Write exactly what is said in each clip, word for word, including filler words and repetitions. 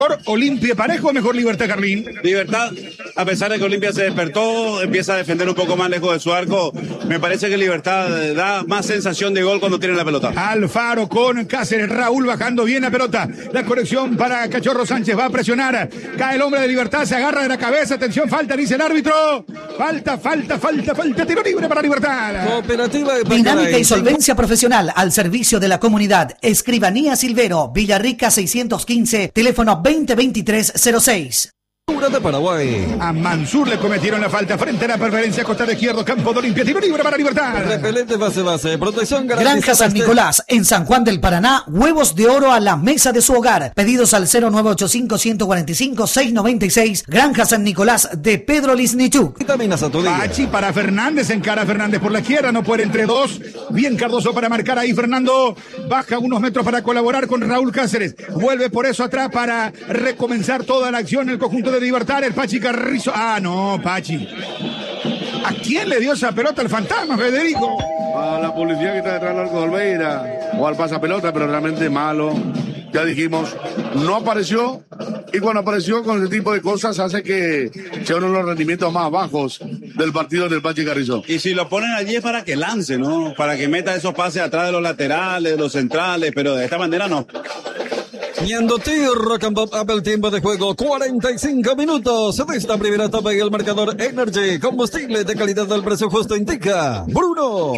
Olimpia parejo, mejor Libertad, Carlín. Libertad, a pesar de que Olimpia se despertó, empieza a defender un poco más lejos de su arco. Me parece que Libertad da más sensación de gol cuando tiene la pelota. Alfaro con Cáceres, Raúl bajando bien la pelota. La conexión para Cachorro Sánchez, va a presionar. Cae el hombre de Libertad, se agarra de la cabeza. Atención, falta, dice el árbitro. Falta, falta, falta, falta. Tiro libre para Libertad. Cooperativa de Dinámica y solvencia profesional al servicio de la comunidad. Escribanía Silvero, Villarrica seiscientos quince, teléfono veinte veintitrés cero seis. De Paraguay. A Mansur le cometieron la falta frente a la preferencia, costado izquierdo, campo de Olimpia, tiro libre para Libertad. Repelente base base, protección garantizada. Granja San Nicolás, en San Juan del Paraná, huevos de oro a la mesa de su hogar. Pedidos al cero nueve ocho cinco, uno cuatro cinco, seis nueve seis. Granja San Nicolás de Pedro Lisnichuk. Vitaminas a tu día. Pachi para Fernández, encara Fernández por la izquierda, no puede entre dos. Bien Cardoso para marcar ahí, Fernando. Baja unos metros para colaborar con Raúl Cáceres. Vuelve por eso atrás para recomenzar toda la acción en el conjunto de Libertad, el Pachi Carrizo. Ah, no, Pachi. ¿A quién le dio esa pelota al fantasma, Federico? A la policía que está detrás del arco de Olveira o al pasapelota, pero realmente malo. Ya dijimos, no apareció, y cuando apareció con ese tipo de cosas hace que sea uno de los rendimientos más bajos del partido del Pachi Carrizo. Y si lo ponen allí es para que lance, ¿no? Para que meta esos pases atrás de los laterales, de los centrales, pero de esta manera no. Ñandutí, Rock and Pop, Apple, tiempo de juego, cuarenta y cinco minutos de esta primera etapa y el marcador Energy, combustible de calidad del precio justo indica Bruno.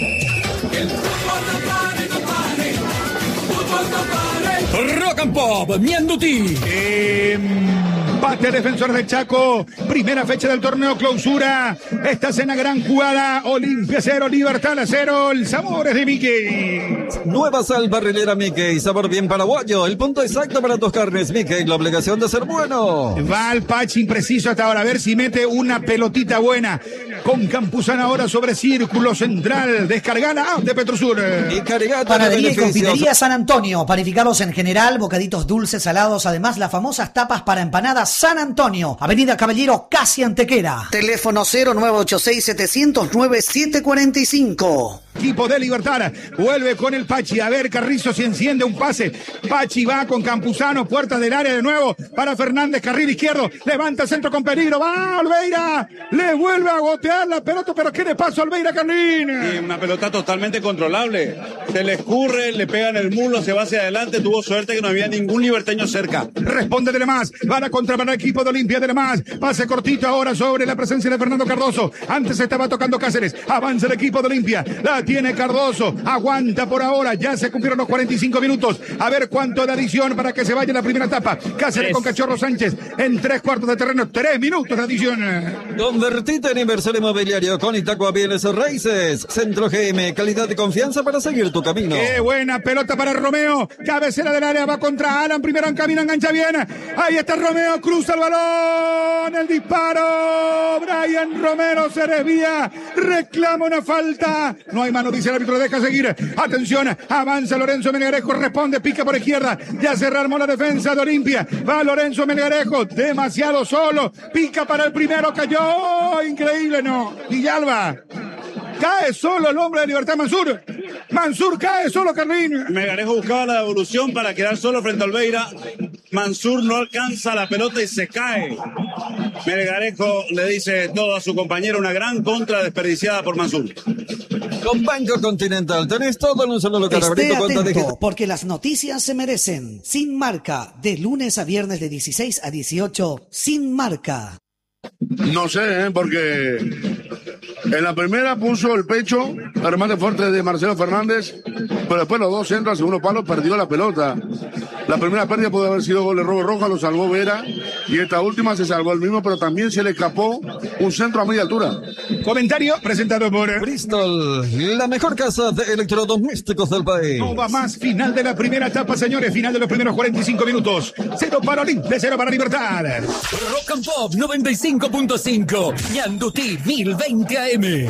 Rock and Pop, Ñandutí. Empate Defensor del Chaco, primera fecha del torneo clausura. Esta es una gran jugada. Olimpia cero, Libertad cero. El sabor es de Mickey. Nueva sal barrilera Mickey, sabor bien paraguayo. El punto exacto para tus carnes, Mickey. La obligación de ser bueno. Va al Pachi impreciso hasta ahora. A ver si mete una pelotita buena. Con Campuzano ahora sobre círculo central. Descargada de Petrosur. Y cargada. Panadería y confitería San Antonio. Panificados en general, bocaditos dulces, salados. Además, las famosas tapas para empanadas San Antonio. Avenida Caballero, casi Antequera. Teléfono cero nueve ocho seis, siete cero nueve, siete cuatro cinco. Equipo de Libertad vuelve con el Pachi. A ver, Carrizo si enciende un pase. Pachi va con Campuzano, puerta del área de nuevo para Fernández, carril izquierdo. Levanta el centro con peligro. Va Olveira. Le vuelve a gotear la pelota, pero ¿qué le pasa a Olveira, Carlín? Sí, una pelota totalmente controlable. Se le escurre, le pega en el muslo, se va hacia adelante. Tuvo suerte que no había ningún liberteño cerca. Responde de más. Van a contramar al equipo de Olimpia de más. Pase cortito ahora sobre la presencia de Fernando Cardoso. Antes estaba tocando Cáceres. Avanza el equipo de Olimpia. La tiene Cardoso. Aguanta por ahora. Ya se cumplieron los cuarenta y cinco minutos. A ver cuánto de adición para que se vaya la primera etapa. Cáceres tres. Con Cachorro Sánchez en tres cuartos de terreno. Tres minutos de adición. Convertite en inversor inmobiliario con Itacua Bienes Raíces. Centro G M. Calidad y confianza para seguir tu camino. Qué buena pelota para Romeo. Cabecera del área. Va contra Alan. Primero en camino. Engancha bien. Ahí está Romeo. Cruza el balón. El disparo. Brian Romero se desvía. Reclama una falta. No hay mano, dice el árbitro. Deja seguir. Atención. Avanza Lorenzo Melgarejo. Responde. Pica por izquierda. Ya se rearmó la defensa de Olimpia. Va Lorenzo Melgarejo. Demasiado solo. Pica para el primero. Cayó. Increíble, no. Villalba. Cae solo el hombre de Libertad, Mansur. Mansur cae solo, Carlín. Melgarejo buscaba la devolución para quedar solo frente a Olveira. Mansur no alcanza la pelota y se cae. Melgarejo le dice todo a su compañero. Una gran contra desperdiciada por Mansur. Con Banco Continental tenés todo en un solo lugar. Esté atento, de... porque las noticias se merecen. Sin Marca, de lunes a viernes de dieciséis a dieciocho, Sin Marca. No sé, ¿eh? Porque en la primera puso el pecho, el remate fuerte de Marcelo Fernández, pero después los dos centros al segundo palo perdió la pelota. La primera pérdida pudo haber sido gol de Robo Roja, lo salvó Vera, y esta última se salvó el mismo, pero también se le escapó un centro a media altura. Comentario presentado por Bristol, la mejor casa de electrodomésticos del país. No va más, final de la primera etapa, señores, final de los primeros cuarenta y cinco minutos. Cero para Olimpia, cero para Libertad. Rock and Pop noventa y cinco punto cinco, Ñandutí mil veinte A M.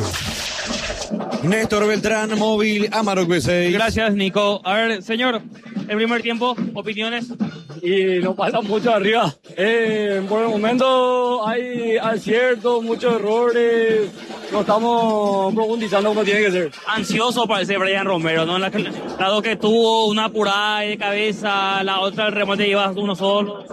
Néstor Beltrán, móvil, Amarok B seis. Gracias, Nico. A ver, señor, el primer tiempo, opiniones. Y nos pasan mucho arriba. Eh, por el momento hay aciertos, muchos errores. no estamos profundizando como tiene que ser. Ansioso parece Brian Romero, ¿no? La, dado que tuvo una apurada de cabeza, la otra el remate iba uno solo.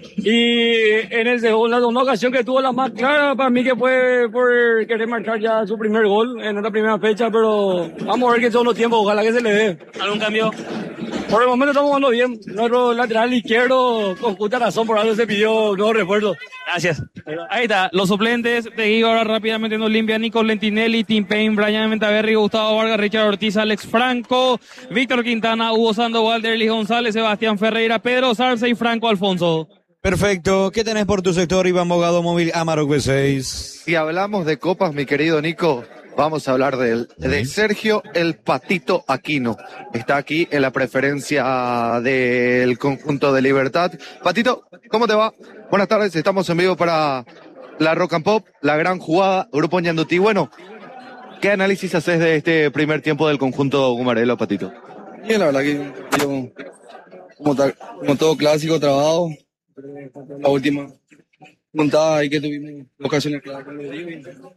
Y en el segundo, la segunda ocasión que tuvo la más clara para mí que fue por querer marcar ya su primer gol en la primera fecha, pero vamos a ver qué son los tiempos, ojalá que se le dé. ¿Algún cambio? Por el momento estamos jugando bien. Nuestro lateral izquierdo, con justa razón, por algo se pidió nuevo refuerzo. Gracias. Ahí está, los suplentes, te digo ahora rápidamente en Olimpia: Nico Lentinelli, Tim Payne, Brian Mentaverri, Gustavo Vargas, Richard Ortiz, Alex Franco, Víctor Quintana, Hugo Sandoval, Derlis González, Sebastián Ferreira, Pedro Sarce y Franco Alfonso. Perfecto. ¿Qué tenés por tu sector, Iván Bogado, Móvil Amarok B seis? Si hablamos de copas, mi querido Nico, vamos a hablar de él, de Sergio el Patito Aquino. Está aquí en la preferencia del conjunto de Libertad. Patito, ¿cómo te va? Buenas tardes, estamos en vivo para la Rock and Pop, la gran jugada, Grupo Ñandutí. Bueno, ¿qué análisis haces de este primer tiempo del conjunto Gumarelo, Patito? Bien, la verdad que yo, como, ta, como todo clásico, trabado. La última montada ahí que tuvimos ocasiones claras con Rodrigo.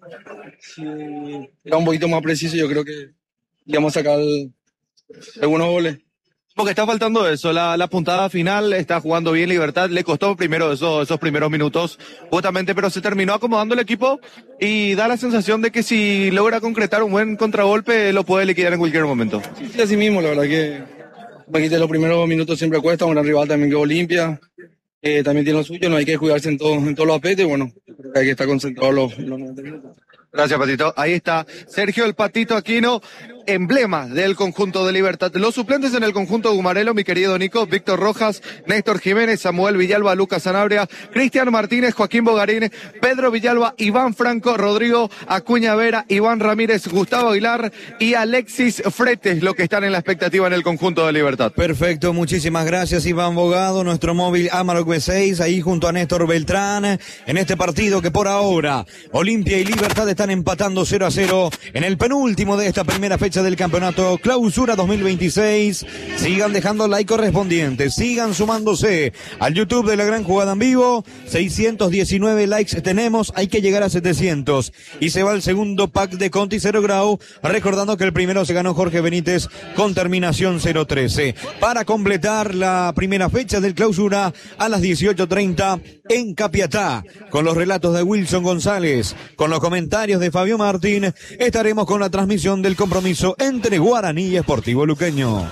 Si era un poquito más preciso, yo creo que íbamos a sacar algunos goles. Porque está faltando eso, la, la puntada final, está jugando bien Libertad, le costó primero esos, esos primeros minutos, justamente, pero se terminó acomodando el equipo y da la sensación de que si logra concretar un buen contragolpe, lo puede liquidar en cualquier momento. Sí, sí, así mismo, la verdad que Paquita los primeros minutos siempre cuesta, un gran rival también que Olimpia. Eh, también tiene lo suyo, no hay que cuidarse en, todo, en todos los aspectos y bueno, creo que hay que estar concentrado los, los noventa minutos. Gracias, Patito. Ahí está Sergio el Patito Aquino, emblema del conjunto de Libertad. Los suplentes en el conjunto Gumarelo, mi querido Nico: Víctor Rojas, Néstor Jiménez, Samuel Villalba, Lucas Sanabria, Cristian Martínez, Joaquín Bogarín, Pedro Villalba, Iván Franco, Rodrigo Acuña Vera, Iván Ramírez, Gustavo Aguilar y Alexis Fretes, lo que están en la expectativa en el conjunto de Libertad. Perfecto, muchísimas gracias, Iván Bogado, nuestro móvil Amarok B seis, ahí junto a Néstor Beltrán, en este partido que por ahora Olimpia y Libertad están empatando cero a cero en el penúltimo de esta primera fecha del campeonato Clausura dos mil veintiséis. Sigan dejando like correspondiente, sigan sumándose al YouTube de La Gran Jugada en Vivo. seiscientos diecinueve likes tenemos, hay que llegar a setecientos y se va el segundo pack de Conti Cero Grau, recordando que el primero se ganó Jorge Benítez con terminación cero trece. Para completar la primera fecha del Clausura a las dieciocho treinta en Capiatá, con los relatos de Wilson González, con los comentarios de Fabio Martín, estaremos con la transmisión del compromiso entre Guaraní y Sportivo Luqueño.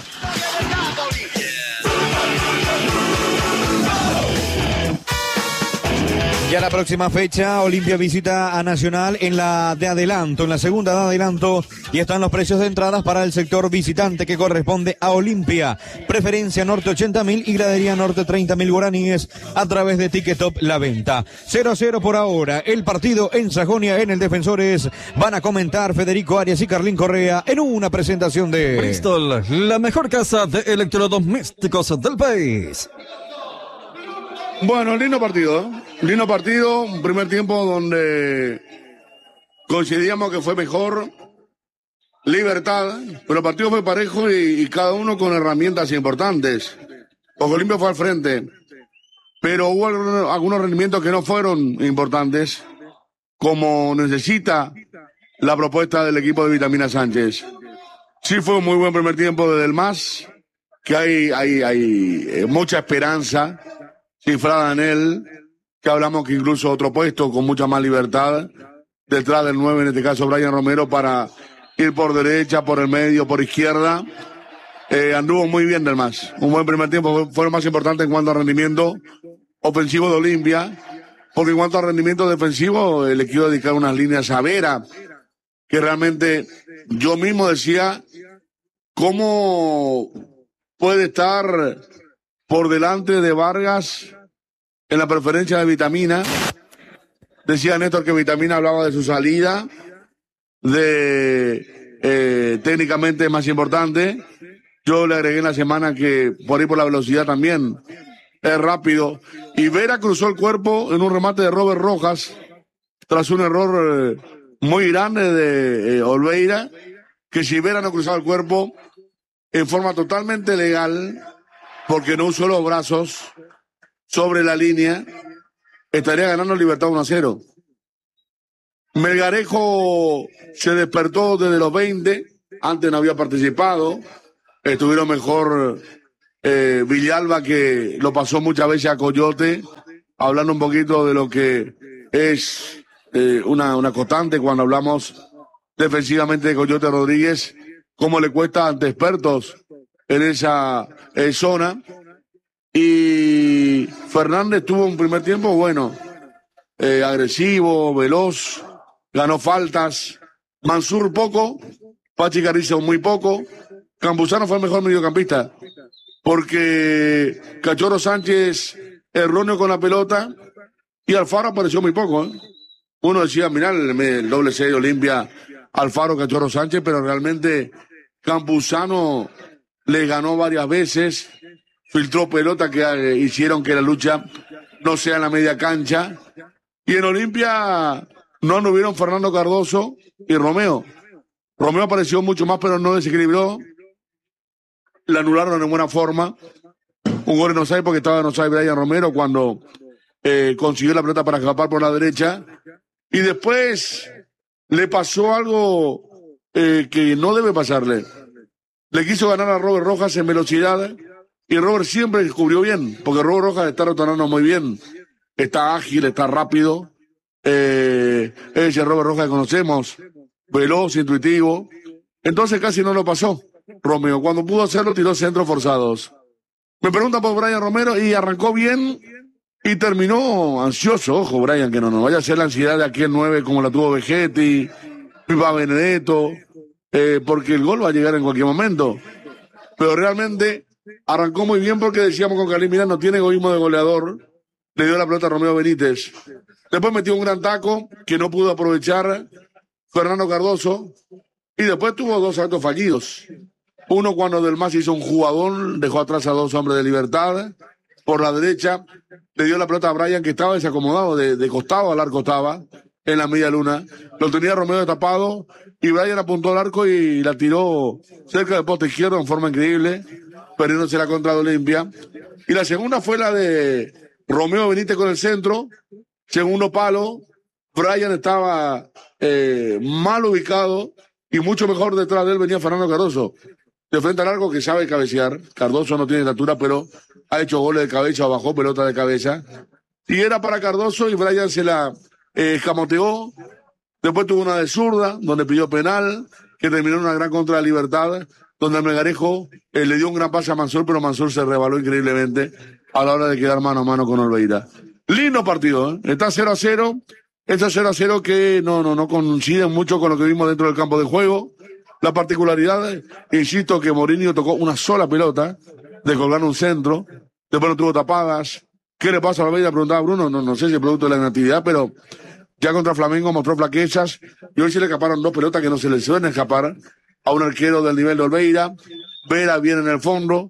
Ya la próxima fecha, Olimpia visita a Nacional en la de adelanto, en la segunda de adelanto, y están los precios de entradas para el sector visitante que corresponde a Olimpia. Preferencia norte ochenta mil y gradería norte treinta mil guaraníes a través de Ticketop La Venta. cero a cero por ahora, el partido en Sajonia, en el Defensores. Van a comentar Federico Arias y Carlín Correa en una presentación de Bristol, la mejor casa de electrodomésticos del país. Bueno, lindo partido, ¿eh? Lindo partido, un primer tiempo donde coincidíamos que fue mejor Libertad, pero el partido fue parejo y, y cada uno con herramientas importantes. Porque Olimpia fue al frente, pero hubo algunos rendimientos que no fueron importantes, como necesita la propuesta del equipo de Vitamina Sánchez. Sí fue un muy buen primer tiempo desde el M A S, que hay, hay, hay eh, mucha esperanza cifrada en él, que hablamos que incluso otro puesto con mucha más libertad, detrás del nueve, en este caso Brian Romero, para ir por derecha, por el medio, por izquierda. Eh, anduvo muy bien del M A S. Un buen primer tiempo, fue, fue lo más importante en cuanto a rendimiento ofensivo de Olimpia, porque en cuanto a rendimiento defensivo, eh, le quiero dedicar unas líneas a Vera, que realmente yo mismo decía, ¿cómo puede estar por delante de Vargas en la preferencia de Vitamina? Decía Néstor que Vitamina hablaba de su salida, de eh, técnicamente más importante. Yo le agregué en la semana que por ahí por la velocidad también es rápido. Y Vera cruzó el cuerpo en un remate de Robert Rojas tras un error eh, muy grande de eh, Olveira, que si Vera no cruzaba el cuerpo en forma totalmente legal, porque no usó los brazos sobre la línea, estaría ganando Libertad uno a cero. Melgarejo se despertó desde los veinte, antes no había participado, estuvieron mejor eh, Villalba, que lo pasó muchas veces a Coyote, hablando un poquito de lo que es eh, una, una constante cuando hablamos defensivamente de Coyote Rodríguez, cómo le cuesta ante expertos en esa eh, zona. Y Fernández tuvo un primer tiempo bueno, eh, agresivo, veloz, ganó faltas. Mansur poco, Pachi Carrizo muy poco. Campuzano fue el mejor mediocampista, porque Cachorro Sánchez erróneo con la pelota y Alfaro apareció muy poco, ¿eh? Uno decía, mirá el, el doble C de Olimpia, Alfaro, Cachorro Sánchez, pero realmente Campuzano le ganó varias veces, filtró pelota que eh, hicieron que la lucha no sea en la media cancha. Y en Olimpia no anduvieron Fernando Cardoso y Romeo. Romeo apareció mucho más, pero no desequilibró. La anularon en buena forma. Un gol en Osay porque estaba en Osay Brian Romero cuando eh, consiguió la pelota para escapar por la derecha. Y después le pasó algo eh, que no debe pasarle. Le quiso ganar a Robert Rojas en velocidad y Robert siempre descubrió bien, porque Robert Rojas está retornando muy bien. Está ágil, está rápido. Eh, ese Robert Rojas que conocemos, veloz, intuitivo. Entonces casi no lo pasó Romeo. Cuando pudo hacerlo, tiró centros forzados. Me preguntan por Brian Romero y arrancó bien y terminó ansioso. Ojo, Brian, que no nos vaya a hacer la ansiedad de aquel nueve como la tuvo Vegetti, Pipa Benedetto, eh, porque el gol va a llegar en cualquier momento. Pero realmente arrancó muy bien porque decíamos con Carlín, mira, no tiene egoísmo de goleador. Le dio la pelota a Romeo Benítez. Después metió un gran taco que no pudo aprovechar Fernando Cardoso. Y después tuvo dos actos fallidos. Uno cuando Del Mas hizo un jugadón, dejó atrás a dos hombres de Libertad. Por la derecha le dio la pelota a Brian, que estaba desacomodado, de, de costado al arco estaba, en la media luna. Lo tenía Romeo tapado y Brian apuntó al arco y la tiró cerca del poste izquierdo en forma increíble, perdiéndose la contra de Olimpia. Y la segunda fue la de Romeo Benítez con el centro, segundo palo. Brian estaba eh, mal ubicado y mucho mejor detrás de él venía Fernando Cardoso, de frente al arco, que sabe cabecear. Cardoso no tiene estatura, pero ha hecho goles de cabeza o bajó pelota de cabeza. Y era para Cardoso y Brian se la eh, escamoteó. Después tuvo una de zurda, donde pidió penal, que terminó en una gran contra de Libertad, donde Melgarejo eh, le dio un gran pase a Mansur, pero Mansur se rebaló increíblemente a la hora de quedar mano a mano con Olveira. Lindo partido, ¿eh? Está cero a cero. Está cero a cero que no, no, no coincide mucho con lo que vimos dentro del campo de juego. La particularidad, insisto, que Mourinho tocó una sola pelota de colgar un centro, después no tuvo tapadas. ¿Qué le pasa a Olveira? Preguntaba Bruno, no, no sé si es producto de la inactividad, pero ya contra Flamengo mostró flaquezas y hoy se le escaparon dos pelotas que no se le suelen escapar a un arquero del nivel de Olveira. Vera bien en el fondo,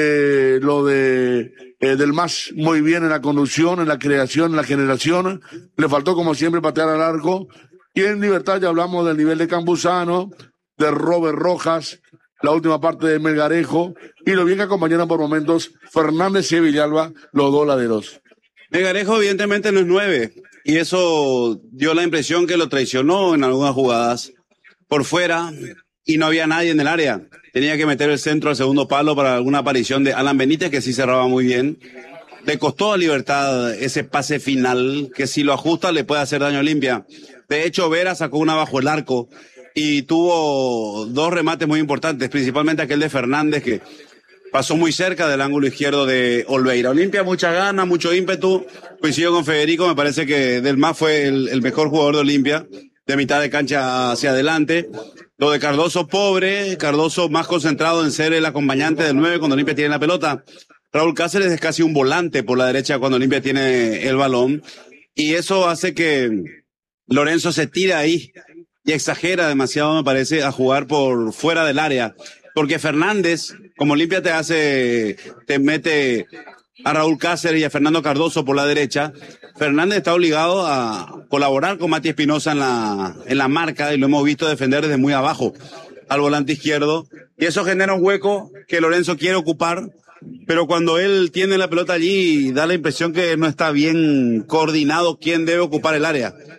eh, lo de eh, Del Mas muy bien en la conducción, en la creación, en la generación. Le faltó como siempre patear al arco. Y en Libertad ya hablamos del nivel de Campuzano, de Robert Rojas, la última parte de Melgarejo y lo bien que acompañaron por momentos Fernández y Villalba, los dos laderos. Melgarejo evidentemente no es nueve y eso dio la impresión que lo traicionó en algunas jugadas por fuera y no había nadie en el área. Tenía que meter el centro al segundo palo para alguna aparición de Alan Benítez, que sí cerraba muy bien. Le costó a Libertad ese pase final que si lo ajusta le puede hacer daño a Olimpia. De hecho, Vera sacó una bajo el arco y tuvo dos remates muy importantes, principalmente aquel de Fernández, que pasó muy cerca del ángulo izquierdo de Olveira. Olimpia, mucha gana, mucho ímpetu. Coincido con Federico, me parece que Del Mas fue el, el mejor jugador de Olimpia, de mitad de cancha hacia adelante. Lo de Cardoso, pobre, Cardoso más concentrado en ser el acompañante del nueve cuando Olimpia tiene la pelota. Raúl Cáceres es casi un volante por la derecha cuando Olimpia tiene el balón. Y eso hace que Lorenzo se tira ahí y exagera demasiado, me parece, a jugar por fuera del área. Porque Fernández, como Olimpia te hace, te mete a Raúl Cáceres y a Fernando Cardoso por la derecha, Fernández está obligado a colaborar con Mati Espinosa en la, en la marca y lo hemos visto defender desde muy abajo al volante izquierdo. Y eso genera un hueco que Lorenzo quiere ocupar, pero cuando él tiene la pelota allí da la impresión que no está bien coordinado quién debe ocupar el área.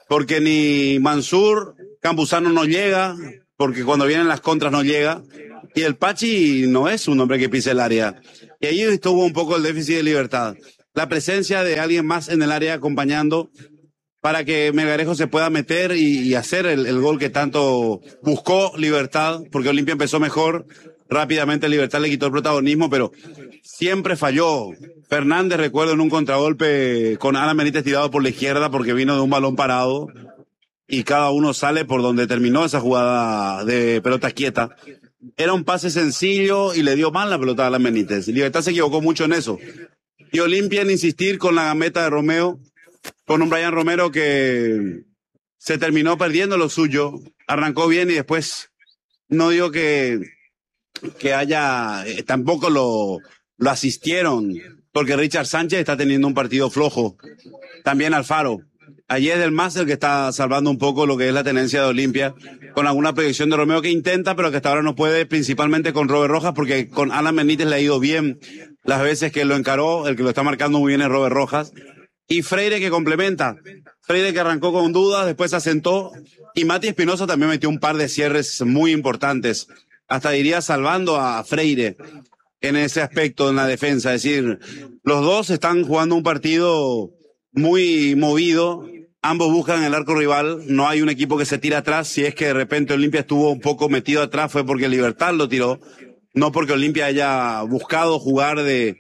porque ni Mansur, Campuzano no llega, porque cuando vienen las contras no llega, y el Pachi no es un hombre que pise el área. Y ahí estuvo un poco el déficit de Libertad. La presencia de alguien más en el área acompañando para que Melgarejo se pueda meter y, y hacer el, el gol que tanto buscó Libertad, porque Olimpia empezó mejor, rápidamente Libertad le quitó el protagonismo, pero siempre falló. Fernández, recuerdo, en un contragolpe con Alan Benítez tirado por la izquierda porque vino de un balón parado y cada uno sale por donde terminó esa jugada de pelota quieta. Era un pase sencillo y le dio mal la pelota a Alan Benítez. Libertad se equivocó mucho en eso. Y Olimpia en insistir con la gambeta de Romeo, con un Brian Romero que se terminó perdiendo lo suyo, arrancó bien y después no digo que, que haya, eh, tampoco lo, lo asistieron, porque Richard Sánchez está teniendo un partido flojo, también Alfaro. Allí es del más el que está salvando un poco lo que es la tenencia de Olimpia, con alguna proyección de Romeo que intenta, pero que hasta ahora no puede, principalmente con Robert Rojas, porque con Alan Benítez le ha ido bien las veces que lo encaró, el que lo está marcando muy bien es Robert Rojas. Y Freire que complementa, Freire que arrancó con dudas, después se asentó, y Mati Espinosa también metió un par de cierres muy importantes, hasta diría salvando a Freire en ese aspecto en la defensa, es decir, los dos están jugando un partido muy movido, ambos buscan el arco rival, no hay un equipo que se tira atrás, si es que de repente Olimpia estuvo un poco metido atrás fue porque Libertad lo tiró, no porque Olimpia haya buscado jugar de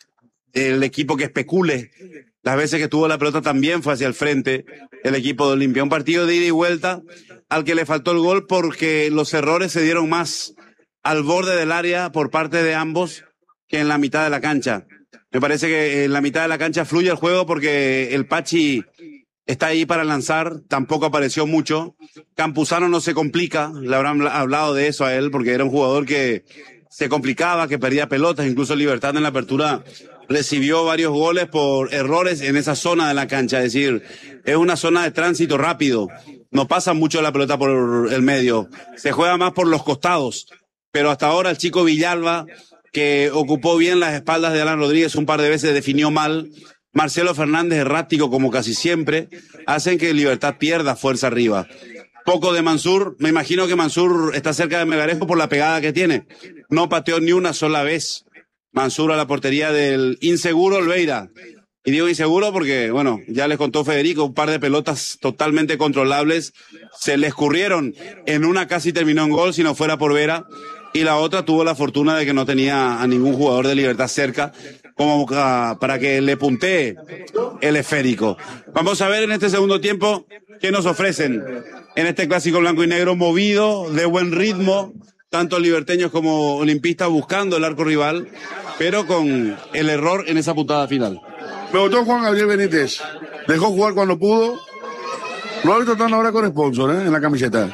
el equipo que especule. Las veces que tuvo la pelota también fue hacia el frente el equipo de Olimpia. Un partido de ida y vuelta al que le faltó el gol porque los errores se dieron más al borde del área por parte de ambos que en la mitad de la cancha. Me parece que en la mitad de la cancha fluye el juego porque el Pachi está ahí para lanzar, tampoco apareció mucho. Campuzano no se complica, le habrán hablado de eso a él porque era un jugador que se complicaba, que perdía pelotas, incluso Libertad en la apertura recibió varios goles por errores en esa zona de la cancha, es decir, es una zona de tránsito rápido, no pasa mucho la pelota por el medio, se juega más por los costados, pero hasta ahora el chico Villalba, que ocupó bien las espaldas de Alan Rodríguez un par de veces, definió mal, Marcelo Fernández errático como casi siempre, hacen que Libertad pierda fuerza arriba. Poco de Mansur, me imagino que Mansur está cerca de Melgarejo por la pegada que tiene, no pateó ni una sola vez Mansur a la portería del inseguro Olveira. Y digo inseguro porque, bueno, ya les contó Federico, un par de pelotas totalmente controlables se le escurrieron. En una casi terminó en gol, si no fuera por Vera. Y la otra tuvo la fortuna de que no tenía a ningún jugador de Libertad cerca como uh, para que le puntee el esférico. Vamos a ver en este segundo tiempo qué nos ofrecen en este clásico blanco y negro movido, de buen ritmo, tanto liberteños como olimpistas buscando el arco rival, pero con el error en esa puntada final. Me votó Juan Gabriel Benítez. Dejó jugar cuando pudo. Lo ha visto están ahora con sponsor, ¿eh? En la camiseta.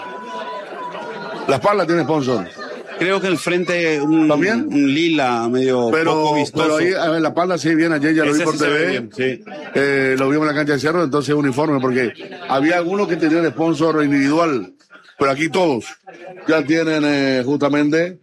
La espalda tiene sponsor. Creo que el frente un, ¿también? Un lila medio pero, poco vistoso. Pero ahí, a ver, la espalda sí viene ayer, ya lo vi por sí T V. Bien, sí. eh, lo vimos en la cancha de Cerro, entonces uniforme, porque había algunos que tenían sponsor individual. Pero aquí todos ya tienen eh, justamente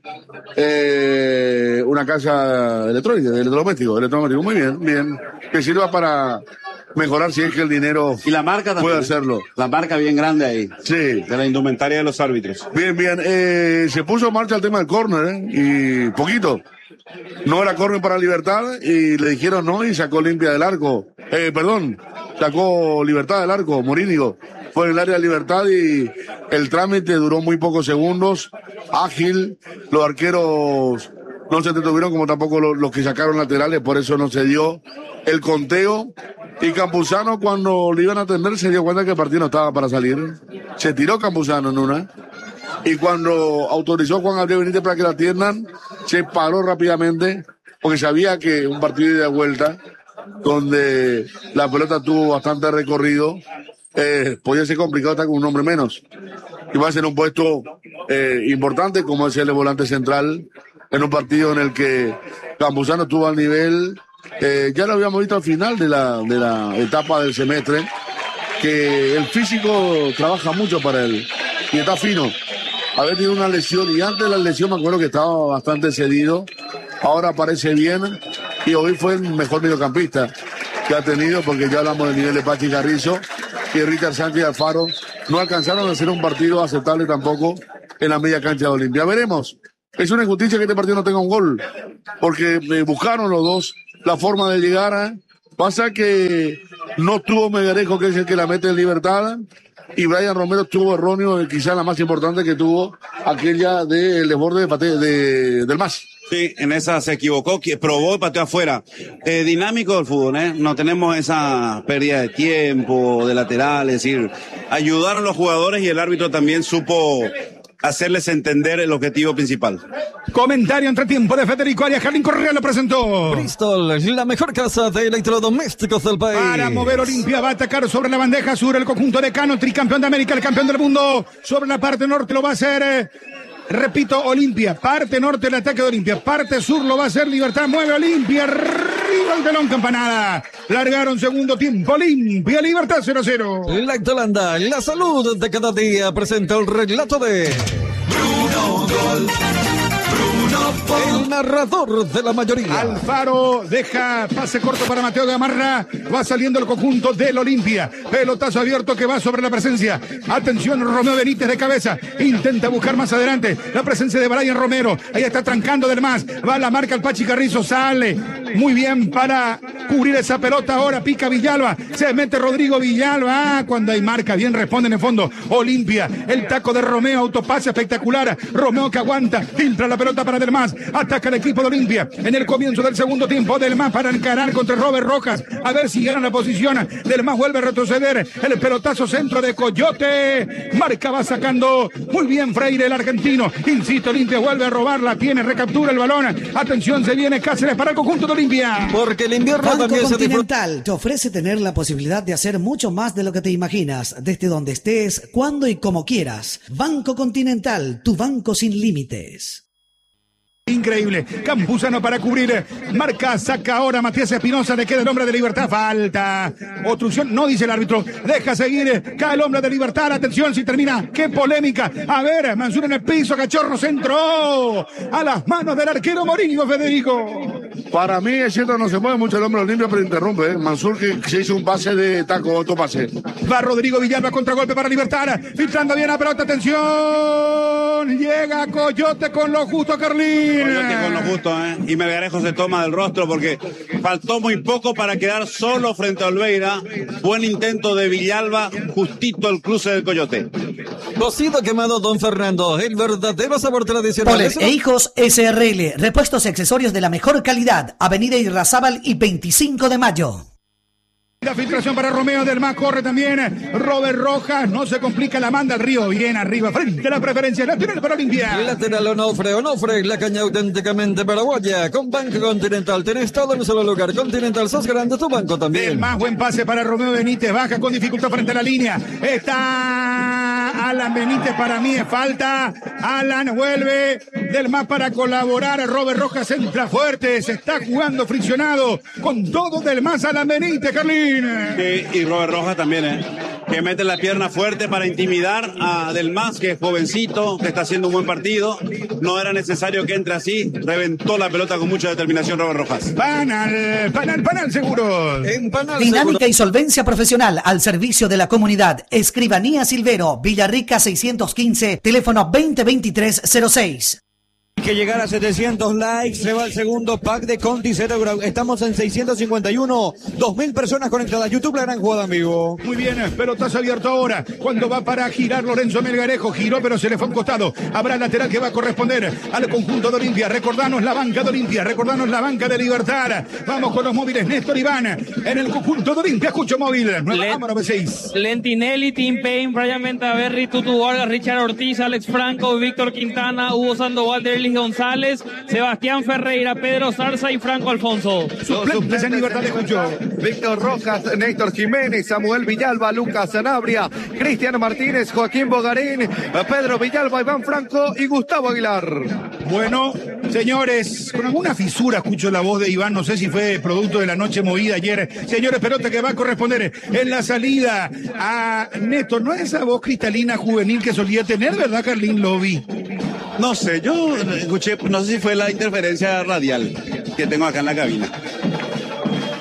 eh, una casa electrónica, electrodoméstico, electrodoméstico. Muy bien, bien. Que sirva para mejorar si es que el dinero y la marca también, puede hacerlo. La marca bien grande ahí. Sí. De la indumentaria de los árbitros. Bien, bien. Eh, se puso en marcha el tema del córner, ¿eh? Y poquito. No era córner para Libertad y le dijeron no y sacó Olimpia del arco. Eh, perdón, sacó Libertad del arco, Morínigo. Fue en el área de Libertad y el trámite duró muy pocos segundos, ágil, los arqueros no se detuvieron como tampoco los, los que sacaron laterales, por eso no se dio el conteo, y Campuzano cuando le iban a atender se dio cuenta que el partido no estaba para salir, se tiró Campuzano en una, y cuando autorizó Juan Gabriel Benítez para que la atiendan, se paró rápidamente, porque sabía que un partido de vuelta, donde la pelota tuvo bastante recorrido, Eh, podía ser complicado estar con un hombre menos. Y va a ser un puesto eh, importante como es el de volante central en un partido en el que Campuzano estuvo al nivel, eh, ya lo habíamos visto al final de la, de la etapa del semestre, que el físico trabaja mucho para él y está fino. Había tenido una lesión y antes de la lesión me acuerdo que estaba bastante cedido, ahora parece bien y hoy fue el mejor mediocampista que ha tenido, porque ya hablamos del nivel de Pachi Carrizo, que Richard Sánchez y Alfaro no alcanzaron a hacer un partido aceptable tampoco en la media cancha de Olimpia. Veremos. Es una injusticia que este partido no tenga un gol, porque eh, buscaron los dos la forma de llegar. ¿eh? Pasa que no tuvo Melgarejo, que es el que la mete en Libertad, y Brian Romero tuvo erróneo, quizá la más importante que tuvo, aquella del desborde de, pate, de del M A S. Sí, en esa se equivocó, que probó y pateó afuera. Eh, dinámico el fútbol, ¿eh? No tenemos esa pérdida de tiempo, de lateral, es decir, ayudaron los jugadores y el árbitro también supo hacerles entender el objetivo principal. Comentario entre tiempo de Federico Arias. Carlín Correa lo presentó. Bristol, la mejor casa de electrodomésticos del país. Para mover Olimpia va a atacar sobre la bandeja sur el conjunto de Cano, tricampeón de América, el campeón del mundo. Sobre la parte norte lo va a hacer, eh, repito, Olimpia. Parte norte el ataque de Olimpia. Parte sur lo va a hacer Libertad. Mueve Olimpia. Arriba el telón, campanada. Largaron segundo tiempo. Olimpia, Libertad cero a cero. Lactolanda, la salud de cada día, presenta el relato de Bruno Gol. El narrador de la mayoría. Alfaro deja pase corto para Mateo Gamarra. Va saliendo el conjunto del Olimpia. Pelotazo abierto que va sobre la presencia. Atención, Romeo Benítez de cabeza. Intenta buscar más adelante la presencia de Brian Romero. Ahí está trancando del más. Va a la marca el Pachi Carrizo. Sale muy bien para cubrir esa pelota. Ahora pica Villalba. Se mete Rodrigo Villalba. Ah, cuando hay marca, bien responden en fondo. Olimpia. El taco de Romeo. Autopase espectacular. Romeo que aguanta. Filtra la pelota para Del Mas. Ataca el equipo de Olimpia en el comienzo del segundo tiempo. Del Mas para encarar contra Robert Rojas. A ver si gana la posición. Del Mas vuelve a retroceder. El pelotazo centro de Coyote. Marca va sacando muy bien Freire, el argentino. Insisto, Olimpia vuelve a robarla. Tiene, recaptura el balón. Atención, se viene Cáceres para el conjunto de Olimpia. Porque el invierno Banco también se Continental te ofrece tener la posibilidad de hacer mucho más de lo que te imaginas, desde donde estés, cuando y como quieras. Banco Continental, tu banco sin límites. Increíble. Campuzano para cubrir. Marca, saca ahora Matías Espinosa. Le queda el hombre de Libertad. Falta. Obstrucción. No dice el árbitro. Deja seguir. Cae el hombre de Libertad. Atención si termina. Qué polémica. A ver, Mansur en el piso. Cachorro centro. A las manos del arquero Morínigo, Federico. Para mí es cierto, no se mueve mucho el hombre Olimpia, pero interrumpe. ¿eh? Mansur que se hizo un pase de taco, otro pase. Va Rodrigo Villalba, contragolpe para Libertad. Filtrando bien la pelota. Atención. Llega Coyote con lo justo, Carlín. Coyote con lo justo, ¿eh? Y Melgarejo se toma del rostro porque faltó muy poco para quedar solo frente a Olveira. Buen intento de Villalba, justito el cruce del Coyote. Cocido quemado Don Fernando, el verdadero sabor tradicional. Polen e Hijos S R L, repuestos y accesorios de la mejor calidad. Avenida Irrazábal y veinticinco de mayo. La filtración para Romeo. Del Mas corre también Robert Rojas. No se complica, la manda al río. Bien arriba, frente a la preferencia. Lateral para Olimpia. Lateral Onofre. Onofre, la caña auténticamente paraguaya. Con Banco Continental. Tenés todo en un solo lugar. Continental, sos grande, tu banco también. Del Mas, buen pase para Romeo Benítez. Baja con dificultad frente a la línea. Está Alan Benítez, para mí es falta. Alan vuelve. Del Mas para colaborar. Robert Rojas entra fuerte. Se está jugando friccionado. Con todo Del Mas, Alan Benítez, Carlín. Sí, y Robert Rojas también, ¿eh? Que mete la pierna fuerte para intimidar a Del Mas, que es jovencito, que está haciendo un buen partido. No era necesario que entre así. Reventó la pelota con mucha determinación Robert Rojas. Panal, panal, panal seguro. En Panal Dinámica seguro. y solvencia profesional al servicio de la comunidad. Escribanía Silvero, Villarrica seiscientos quince, teléfono veinte veintitrés cero seis. Que llegar a setecientos likes, se va el segundo pack de Conti Cero. Estamos en seiscientos cincuenta y uno, dos mil personas conectadas. YouTube, la gran jugada en vivo. Muy bien, pelotazo abierto ahora. Cuando va para girar Lorenzo Melgarejo, giró pero se le fue a un costado. Habrá lateral que va a corresponder al conjunto de Olimpia. Recordanos la banca de Olimpia, recordanos la banca de Libertad. Vamos con los móviles. Néstor Iván en el conjunto de Olimpia. Escucho móvil. Nueva seis. Lentinelli, Tim Payne, Brian Ventaverri, Tutu Vargas, Richard Ortiz, Alex Franco, Víctor Quintana, Hugo Sandoval, Derlis González, Sebastián Ferreira, Pedro Zarza y Franco Alfonso. Suplentes en Libertad de escucho. Víctor Rojas, Néstor Jiménez, Samuel Villalba, Lucas Sanabria, Cristian Martínez, Joaquín Bogarín, Pedro Villalba, Iván Franco y Gustavo Aguilar. Bueno, señores, con alguna fisura escucho la voz de Iván, no sé si fue producto de la noche movida ayer. Señores, pelota que va a corresponder en la salida a Néstor. No es esa voz cristalina juvenil que solía tener, ¿verdad, Carlín? Lo vi. No sé, yo escuché, no sé si fue la interferencia radial que tengo acá en la cabina.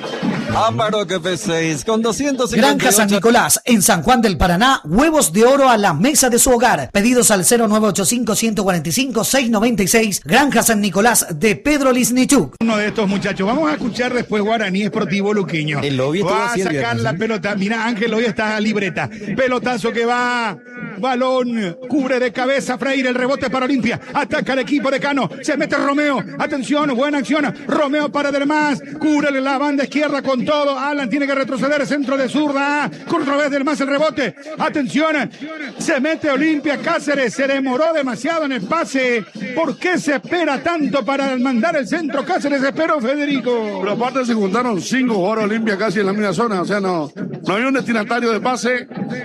Amarok B seis con doscientos cincuenta y ocho. Granja San Nicolás, en San Juan del Paraná, huevos de oro a la mesa de su hogar. Pedidos al cero nueve ocho cinco, uno cuatro cinco, seis nueve seis. Granja San Nicolás de Pedro Lisnichuk. Uno de estos muchachos. Vamos a escuchar después Guaraní Esportivo Luqueño. El Lobby estuvo va a así el sacar viernes, la ¿eh? pelota. Mira, Ángel hoy está a libreta. Pelotazo que va. Balón. Cubre de cabeza Freire. El rebote para Olimpia. Ataca el equipo de Cano. Se mete Romeo. Atención. Buena acción. Romeo para del más. Cubre la banda izquierda con todo. Alan tiene que retroceder. Centro de zurda. Con otra vez del más el rebote. Atención. Se mete Olimpia. Cáceres se demoró demasiado en el pase. ¿Por qué se espera tanto para mandar el centro? Cáceres esperó, Federico. Pero aparte se juntaron cinco jugadores Olimpia casi en la misma zona. O sea, no, no había un destinatario de pase.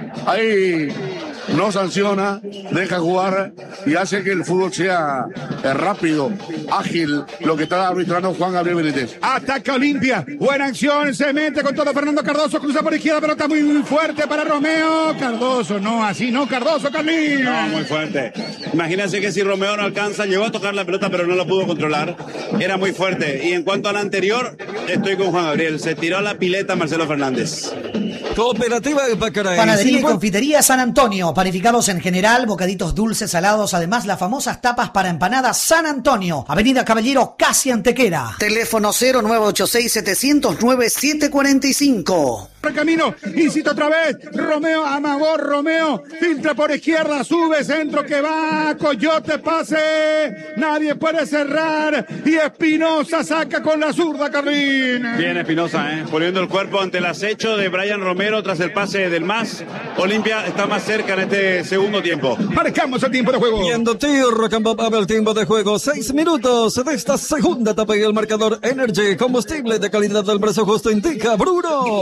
Ahí no sanciona, deja jugar y hace que el fútbol sea eh, rápido, ágil, lo que está arbitrando Juan Gabriel Benítez. Ataca Olimpia, buena acción, se mete con todo Fernando Cardoso, cruza por izquierda, pelota muy, muy fuerte para Romeo. Cardoso, no, así no, Cardoso, Carlín. No, muy fuerte. Imagínense que si Romeo no alcanza, llegó a tocar la pelota, pero no la pudo controlar. Era muy fuerte. Y en cuanto al anterior, estoy con Juan Gabriel. Se tiró a la pileta Marcelo Fernández. Cooperativa de Pacaraí. Panadería y Confitería San Antonio. Panificados en general, bocaditos dulces, salados. Además, las famosas tapas para empanadas San Antonio. Avenida Caballero, casi Antequera. Teléfono cero nueve ocho seis, siete cero nueve, siete cuatro cinco. Camino, incita otra vez, Romeo, amagó Romeo, filtra por izquierda, sube, centro que va, Coyote, pase, nadie puede cerrar, y Espinosa saca con la zurda, Carlín. Bien Espinosa, ¿eh? Poniendo el cuerpo ante el acecho de Brian Romero tras el pase del más. Olimpia está más cerca en este segundo tiempo. Marcamos el tiempo de juego. Viendo tío, Rock and Pop abre el tiempo de juego. Seis minutos de esta segunda etapa y el marcador Energy, combustible de calidad del precio justo, indica Bruno.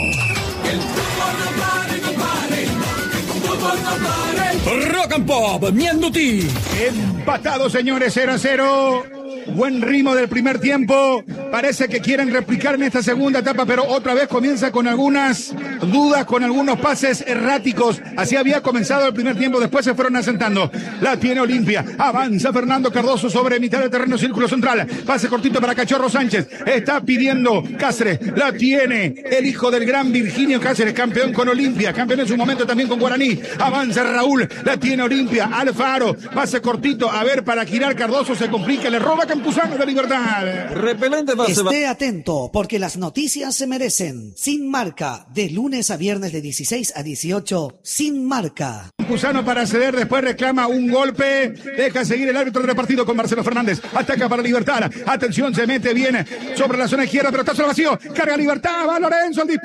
Rock and Pop, Mianduti. Empatado, señores, cero a cero. Buen ritmo del primer tiempo. Parece que quieren replicar en esta segunda etapa, pero otra vez comienza con algunas dudas, con algunos pases erráticos. Así había comenzado el primer tiempo, después se fueron asentando. La tiene Olimpia. Avanza Fernando Cardoso sobre mitad del terreno, círculo central. Pase cortito para Cachorro Sánchez. Está pidiendo Cáceres. La tiene el hijo del gran Virginio Cáceres, campeón con Olimpia, campeón en su momento también con Guaraní. Avanza Raúl. La tiene Olimpia. Alfaro. Pase cortito. A ver, para girar Cardoso se complica. Le roba Campuzano de Libertad. Repelente base. Esté atento, porque las noticias se merecen. Sin Marca, de lunes a viernes de dieciséis a dieciocho, Sin Marca. Campuzano para ceder, después reclama un golpe. Deja seguir el árbitro del repartido con Marcelo Fernández. Ataca para Libertad. Atención, se mete bien sobre la zona izquierda, pero está solo vacío. Carga Libertad, va Lorenzo, el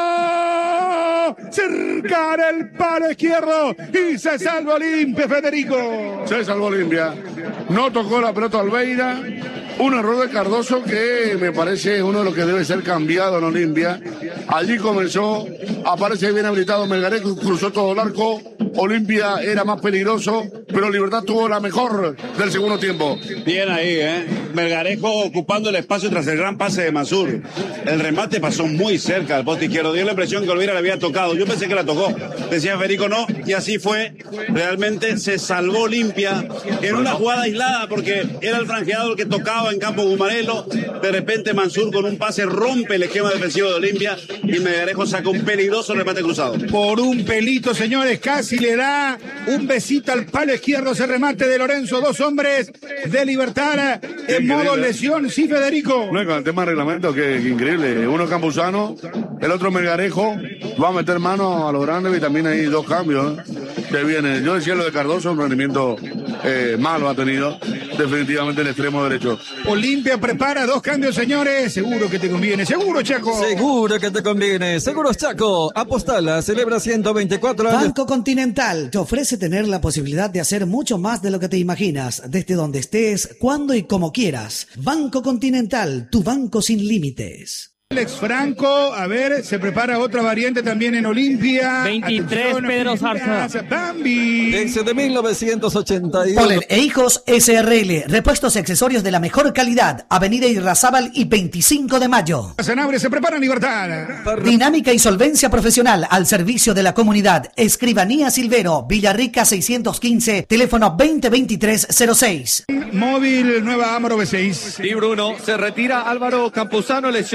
disparo. Cerca el palo izquierdo y se salva Olimpia, Federico. Se salvó Olimpia. No tocó la pelota Albeira. Un error de Cardoso que me parece uno de los que debe ser cambiado en Olimpia. Allí comenzó, aparece bien habilitado Melgarejo, cruzó todo el arco. Olimpia era más peligroso, pero Libertad tuvo la mejor del segundo tiempo. Bien ahí, ¿eh? Melgarejo ocupando el espacio tras el gran pase de Mansur. El remate pasó muy cerca del poste izquierdo. Dio la impresión que Olvera le había tocado. Yo pensé que la tocó. Decía Federico no, y así fue. Realmente se salvó Olimpia en una jugada aislada porque era el franjeado el que tocaba en campo Gumarelo. De repente Mansur con un pase rompe el esquema defensivo de Olimpia y Melgarejo saca un peligroso remate cruzado. Por un pelito, señores, casi le da un besito al palo izquierdo ese remate de Lorenzo. Dos hombres de Libertad en modo lesión. Sí, Federico. No, con el tema de reglamento, que, que increíble. Uno Campuzano, el otro Melgarejo. Va a meter mano a los grandes y también hay dos cambios, ¿eh? Que viene. Yo decía lo de Cardoso, un rendimiento eh, malo ha tenido. Definitivamente el extremo derecho. Olimpia prepara dos cambios, señores. Seguro que te conviene. Seguro, Chaco. Seguro que te conviene. Seguros Chaco. Apostala. Celebra ciento veinticuatro años. Banco Continental te ofrece tener la posibilidad de hacer mucho más de lo que te imaginas, desde donde estés, cuando y como quieras. Banco Continental, tu banco sin límites. Alex Franco, a ver, se prepara otra variante también en Olimpia. veintitrés, Atención, Pedro Olimpia, Zarza. Bambi. Desde mil novecientos ochenta y uno. Polen e Hijos S R L, repuestos y accesorios de la mejor calidad. Avenida Irrazábal y veinticinco de mayo. Sanabria se prepara en Libertad. Dinámica y solvencia profesional al servicio de la comunidad. Escribanía Silvero, Villarrica seiscientos quince, teléfono veinte veintitrés cero seis. Móvil Nueva Amaro B seis. Y Bruno, se retira Álvaro Campuzano, lesionado, ingresa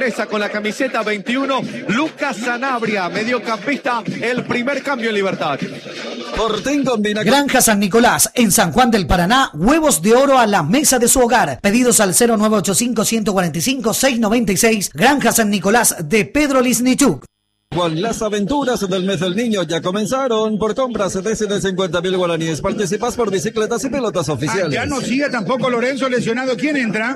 ingresa con la camiseta veintiuno Lucas Sanabria, mediocampista, el primer cambio en Libertad. Fortín combina. Granja San Nicolás, en San Juan del Paraná, huevos de oro a la mesa de su hogar. Pedidos al cero nueve ocho cinco, uno cuatro cinco, seis nueve seis. Granja San Nicolás de Pedro Lisnichuk. Con las aventuras del mes del niño ya comenzaron. Por compras de de cincuenta mil guaraníes participas por bicicletas y pelotas oficiales. Ah, ya no sigue tampoco Lorenzo lesionado. ¿Quién entra?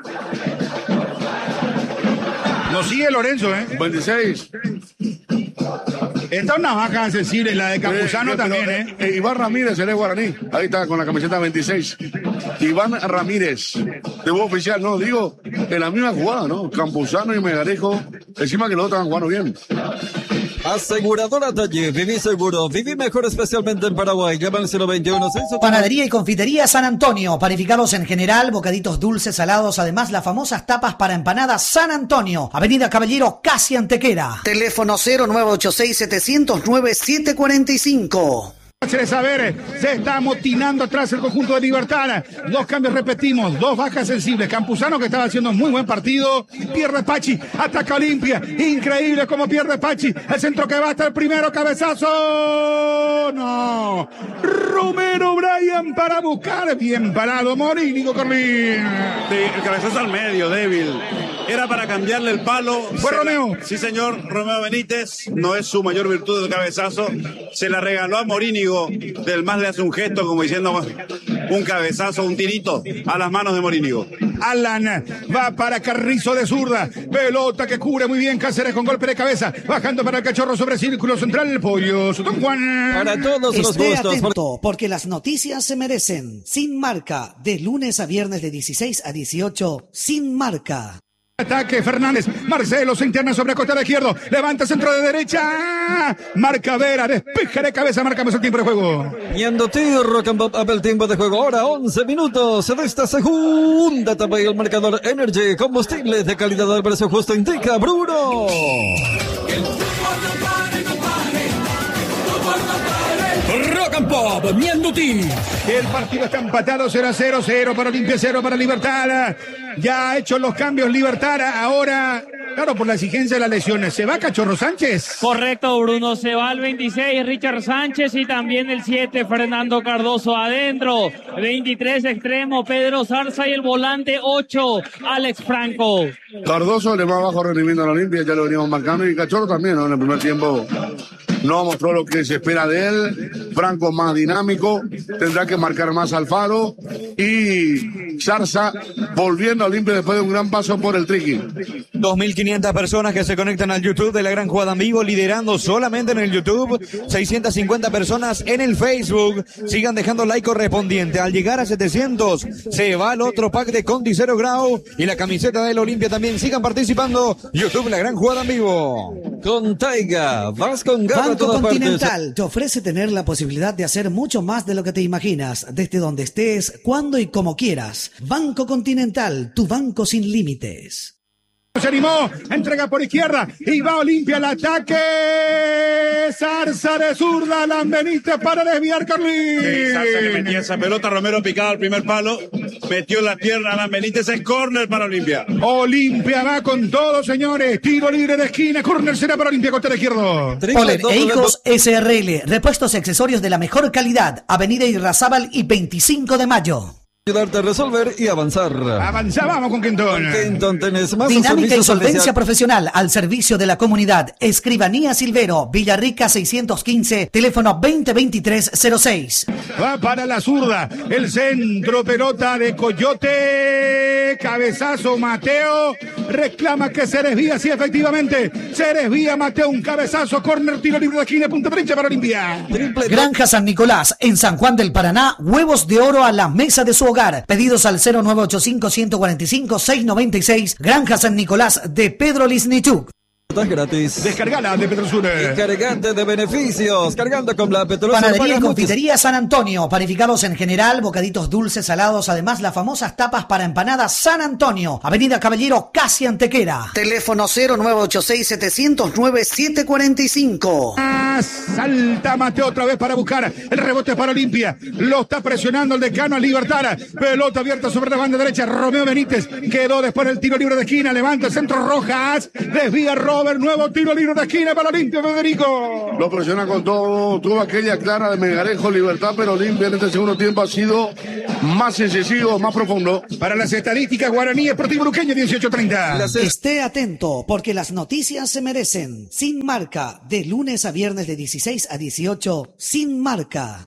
No sigue Lorenzo, ¿eh? veintiséis. Esta es una baja sensible, la de Campuzano eh, también, pero, ¿eh? eh, Iván Ramírez, el guaraní. Ahí está, con la camiseta veintiséis. Iván Ramírez. Debo oficial, no, digo, en la misma jugada, ¿no? Campuzano y Melgarejo. Encima que los otros están jugando bien. Aseguradora Talle, viví seguro, viví mejor, especialmente en Paraguay. Llama al cero veintiuno. Panadería y confitería San Antonio, panificados en general, bocaditos dulces, salados, además las famosas tapas para empanadas San Antonio, Avenida Caballero, casi Antequera. Teléfono cero nueve ocho seis, siete cero nueve, siete cuatro cinco. De saber, se está amotinando atrás el conjunto de Libertad. Dos cambios, repetimos, dos bajas sensibles. Campuzano, que estaba haciendo un muy buen partido, pierde Pachi, ataca Olimpia, increíble como pierde Pachi, el centro que va hasta el primero, cabezazo, no, Romero Bryan para buscar, bien parado, Morínigo Carlín. Sí, el cabezazo al medio, débil. Era para cambiarle el palo. Fue se Romeo. La, sí, señor, Romeo Benítez. No es su mayor virtud del cabezazo. Se la regaló a Morínigo. Del más le hace un gesto como diciendo un cabezazo, un tirito a las manos de Morínigo. Alan va para Carrizo de zurda. Pelota que cubre muy bien Cáceres con golpe de cabeza. Bajando para el cachorro sobre círculo central. El pollo. Don Juan. Para todos los Esté gustos. atento, porque las noticias se merecen. Sin marca. De lunes a viernes de dieciséis a dieciocho. Sin marca. Ataque Fernández, Marcelo se interna sobre costado izquierdo, levanta centro de derecha, marca Vera, despeja de cabeza, marcamos el tiempo de juego. Yendo tiro, el tiempo de juego, ahora once minutos de esta segunda etapa y el marcador Energy, combustible de calidad al precio justo, indica Bruno. Rock and Pop, Mianduti. El partido está empatado cero a cero, cero para Olimpia, cero para Libertad. Ya ha hecho los cambios Libertad, ahora, claro, por la exigencia de las lesiones. ¿Se va Cachorro Sánchez? Correcto, Bruno, se va el veintiséis, Richard Sánchez, y también el siete, Fernando Cardoso adentro. veintitrés, extremo, Pedro Zarza, y el volante ocho, Alex Franco. Cardoso, el más bajo rendimiento a la Olimpia, ya lo veníamos marcando, y Cachorro también, ¿no? En el primer tiempo no mostró lo que se espera de él. Franco más dinámico, tendrá que marcar más Alfaro, y Zarza volviendo a Olimpia después de un gran paso por el Triqui. dos mil quinientas personas que se conectan al YouTube de La Gran Jugada en Vivo, liderando solamente en el YouTube, seiscientas cincuenta personas en el Facebook. Sigan dejando like correspondiente. Al llegar a setecientos, se va el otro pack de Conti Cero Grau y la camiseta del Olimpia también. Sigan participando. YouTube La Gran Jugada en Vivo. Con Taiga, vas con garra. Banco Continental te ofrece tener la posibilidad de hacer mucho más de lo que te imaginas, desde donde estés, cuando y como quieras. Banco Continental, tu banco sin límites. Se animó, entrega por izquierda y va Olimpia al ataque. Zarza de zurda, Alan Benítez para desviar Carlín. Sí, Zarza que metía esa pelota, Romero picaba al primer palo, metió la pierna Alan Benítez, es córner para Olimpia. Olimpia va con todo, señores. Tiro libre de esquina, córner será para Olimpia, costado izquierdo. Poler e Hijos S R L, repuestos y accesorios de la mejor calidad. Avenida Irrazábal y veinticinco de mayo. Ayudarte a resolver y avanzar. Avanzábamos con Quintón. Quintón tenés más. Dinámica y solvencia profesional al servicio de la comunidad. Escribanía Silvero, Villarrica seiscientos quince, teléfono veinte veintitrés cero seis. Va para la zurda, el centro, pelota de Coyote, cabezazo Mateo, reclama que se desvía, sí, efectivamente, se desvía Mateo, un cabezazo, córner, tiro libre de esquina, punta derecha para Olimpia. Granja San Nicolás, en San Juan del Paraná, huevos de oro a la mesa de su hogar. Pedidos al cero nueve ocho cinco, uno cuatro cinco, seis nueve seis. Granja San Nicolás de Pedro Lisnichuk. Estás gratis. Descargala de Petrosur. Cargante de beneficios. Cargando con la Petrosur. Panadería y confitería San Antonio. Panificados en general, bocaditos dulces, salados. Además, las famosas tapas para empanadas San Antonio. Avenida Caballero, casi Antequera. Teléfono cero nueve ocho seis, siete cero nueve, siete cuatro cinco. Ah, salta Mateo otra vez para buscar el rebote para Olimpia. Lo está presionando el decano a Libertad. Pelota abierta sobre la banda derecha. Romeo Benítez quedó después del tiro libre de esquina. Levanta el centro Rojas. Desvía Robert. Nuevo tiro libre de esquina para Olimpia, Federico. Lo presiona con todo. Tuvo aquella clara de Melgarejo, Libertad, pero Olimpia en este segundo tiempo ha sido más incisivo, más profundo. Para las estadísticas, Guaraní Esportivo Luqueño dieciocho treinta. Esté atento porque las noticias se merecen. Sin Marca, de lunes a viernes de dieciséis a dieciocho, Sin Marca.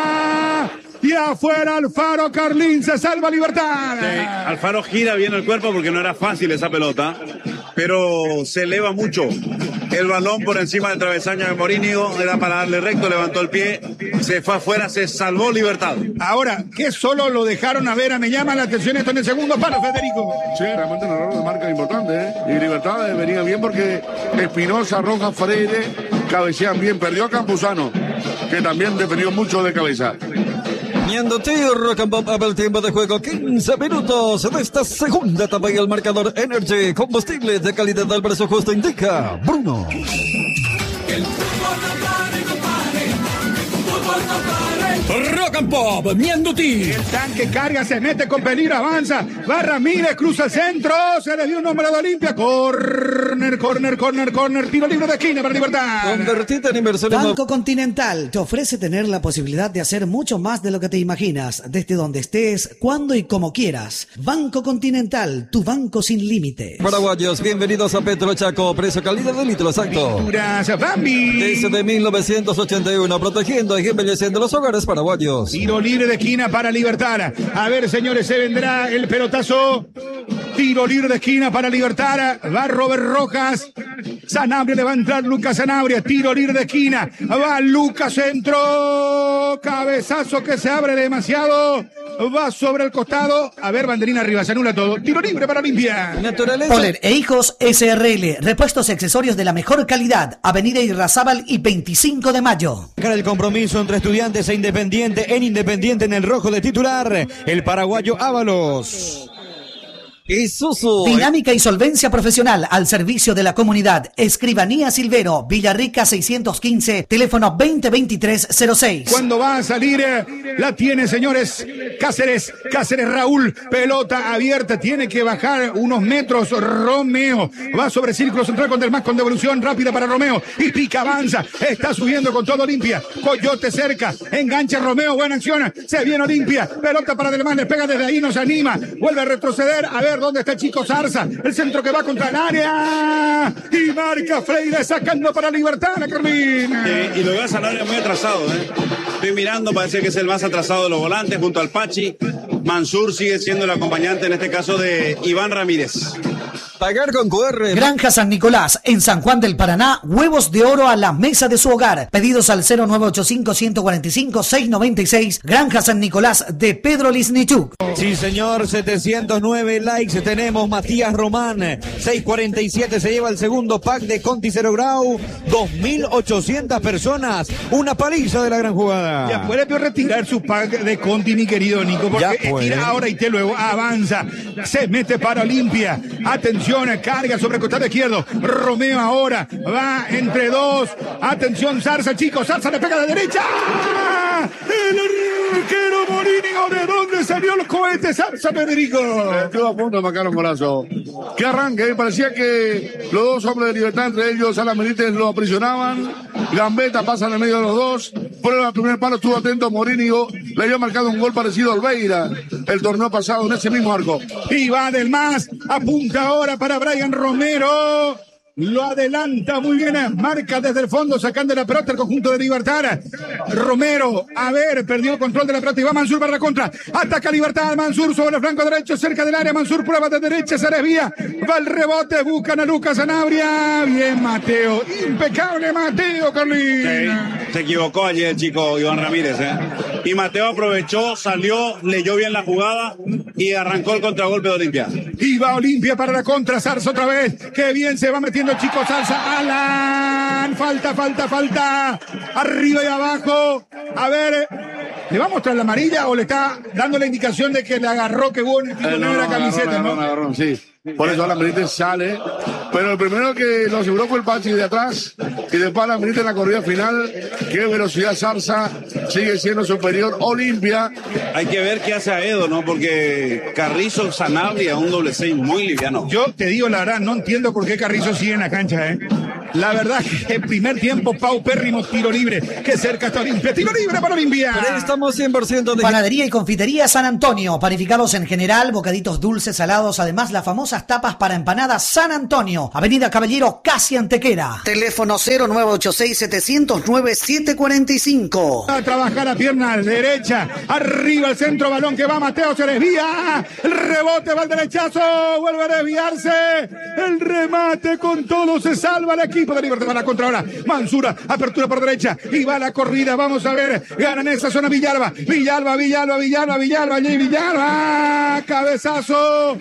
Y afuera Alfaro Carlín, se salva Libertad. Sí, Alfaro gira bien el cuerpo porque no era fácil esa pelota, pero se eleva mucho. El balón por encima del travesaño de Morínigo, era para darle recto, levantó el pie, se fue afuera, se salvó Libertad. Ahora, que solo lo dejaron a ver, me llama la atención esto en el segundo palo, Federico. Sí, realmente un error de marca importante, ¿eh? Y Libertad venía bien porque Espinosa, Rojas, Freire cabecean bien, perdió a Campuzano, que también defendió mucho de cabeza. Ñandutí, Rock and Pop, abre el tiempo de juego, quince minutos de esta segunda etapa y el marcador Energy, combustible de calidad del precio justo, indica Bruno. El fútbol no pare, no pare, el fútbol no pare. Rock and Pop, Ñandutí. El tanque carga, se mete con peligro, avanza, va Ramírez, cruza el centro, se le dio un nombre de Olimpia, corner, corner, corner, corner, tiro libre de esquina para Libertad. Convertite en inversión. Banco Continental te ofrece tener la posibilidad de hacer mucho más de lo que te imaginas, desde donde estés, cuando y como quieras. Banco Continental, tu banco sin límites. Paraguayos, bienvenidos a Petro Chaco, precio calidad de litro exacto. Gracias, Bambi. Desde mil novecientos ochenta y uno, protegiendo y embelleciendo los hogares paraguayos. Tiro libre de esquina para Libertad. A ver, señores, se vendrá el pelotazo. Tiro libre de esquina para Libertad. Va Robert Rojas. Sanabria le va a entrar Lucas Sanabria. Tiro libre de esquina. Va Lucas, centro. Cabezazo que se abre demasiado. Va sobre el costado. A ver, banderina arriba, se anula todo. Tiro libre para Olimpia. Naturaleza. Poler e Hijos S R L. Repuestos y accesorios de la mejor calidad. Avenida Irrazábal y veinticinco de mayo. El compromiso entre Estudiantes e Independiente en Independiente en el rojo de titular. El paraguayo Ábalos. Isuzu. Dinámica y solvencia profesional al servicio de la comunidad. Escribanía Silvero, Villarrica seiscientos quince, teléfono veinte veintitrés cero seis. Cuando va a salir, la tiene, señores. Cáceres, Cáceres Raúl, pelota abierta, tiene que bajar unos metros. Romeo va sobre círculo central con Del Más, con devolución rápida para Romeo. Y pica, avanza, está subiendo con todo Olimpia. Coyote cerca, engancha Romeo, buena acción. Se viene Olimpia, pelota para Del Más, le pega desde ahí, no se anima. Vuelve a retroceder, a ver dónde está el Chico Zarza. El centro que va contra el área. Y marca Freire sacando para Libertad, Carmín. Eh, y lo veo a Sanabria muy atrasado, ¿eh? Estoy mirando, parece que es el más atrasado de los volantes, junto al Pachi. Mansur sigue siendo el acompañante, en este caso, de Iván Ramírez. Pagar con Q R. Granja San Nicolás, en San Juan del Paraná, huevos de oro a la mesa de su hogar. Pedidos al cero nueve ocho cinco, uno cuatro cinco, seis nueve seis. Granja San Nicolás de Pedro Lisnichuk. Sí, señor, setecientos nueve likes tenemos. Matías Román, seiscientos cuarenta y siete, se lleva el segundo pack de Conti Cero Grau. dos mil ochocientas personas. Una paliza de la gran jugada. Ya puede retirar su pack de Conti, mi querido Nico, porque tira ahora y te luego avanza. Se mete para Olimpia. Atención. Carga sobre el costado izquierdo. Romeo ahora va entre dos. Atención, Zarza, chicos. Zarza le pega de derecha. El arquero Morínigo. ¿De dónde salió el cohete, Zarza, Federico? Estuvo a punto de marcar un golazo. Que arranque. Parecía que los dos hombres de Libertad, entre ellos Alan Benítez, lo aprisionaban. Gambetta pasa en el medio de los dos. Prueba el primer palo. Estuvo atento Morínigo. Le había marcado un gol parecido al Beira el torneo pasado en ese mismo arco. Y va Del Más. Apunta ahora para Brian Romero. Lo adelanta muy bien, marca desde el fondo, sacando la pelota el conjunto de Libertad. Romero, a ver, perdió el control de la pelota y va Mansur para la contra. Ataca Libertad, Mansur sobre el flanco derecho, cerca del área. Mansur prueba de derecha, se desvía. Va el rebote, buscan a Lucas Sanabria. Bien, Mateo, impecable Mateo, Carlín. Sí, se equivocó allí el chico Iván Ramírez, ¿eh? y Mateo aprovechó, salió, leyó bien la jugada y arrancó el contragolpe de Olimpia. Y va Olimpia para la contra, Zarza otra vez. Qué bien se va metiendo el chico Zarza. Alan, falta, falta, falta. Arriba y abajo. A ver, ¿le va a mostrar la amarilla o le está dando la indicación de que le agarró que hubo en el tipo Eh, no, no, la no, camiseta, agarrón, ¿no? agarrón, agarrón, sí. Por eso Alan Benítez sale. Pero el primero que lo aseguró fue el Pachi de atrás. Y después Alan Benítez en la corrida final. Qué velocidad Zarza. Sigue siendo superior Olimpia. Hay que ver qué hace a Edo, ¿no? Porque Carrizo, Sanabria, un doble seis muy liviano. Yo te digo la verdad, no entiendo por qué Carrizo sigue en la cancha, ¿eh? La verdad que el primer tiempo, paupérrimo, tiro libre. Qué cerca está Olimpia. Tiro libre para Olimpia. Estamos cien por ciento de... Panadería y confitería San Antonio. Panificados en general, bocaditos dulces, salados. Además, las famosas tapas para empanadas San Antonio. Avenida Caballero, casi Antequera. Teléfono cero nueve ocho seis, setecientos nueve, siete cuarenta y cinco. A trabajar a pierna derecha. Arriba el centro, balón que va Mateo, se desvía. El rebote va al derechazo. Vuelve a desviarse. El remate con todo se salva el equipo de Libertad. Va la contra ahora. Mansura, apertura por derecha. Y va la corrida. Vamos a ver. Gana en esa zona Villalba. Villalba, Villalba, Villalba, Villalba. Allí Villalba. Cabezazo.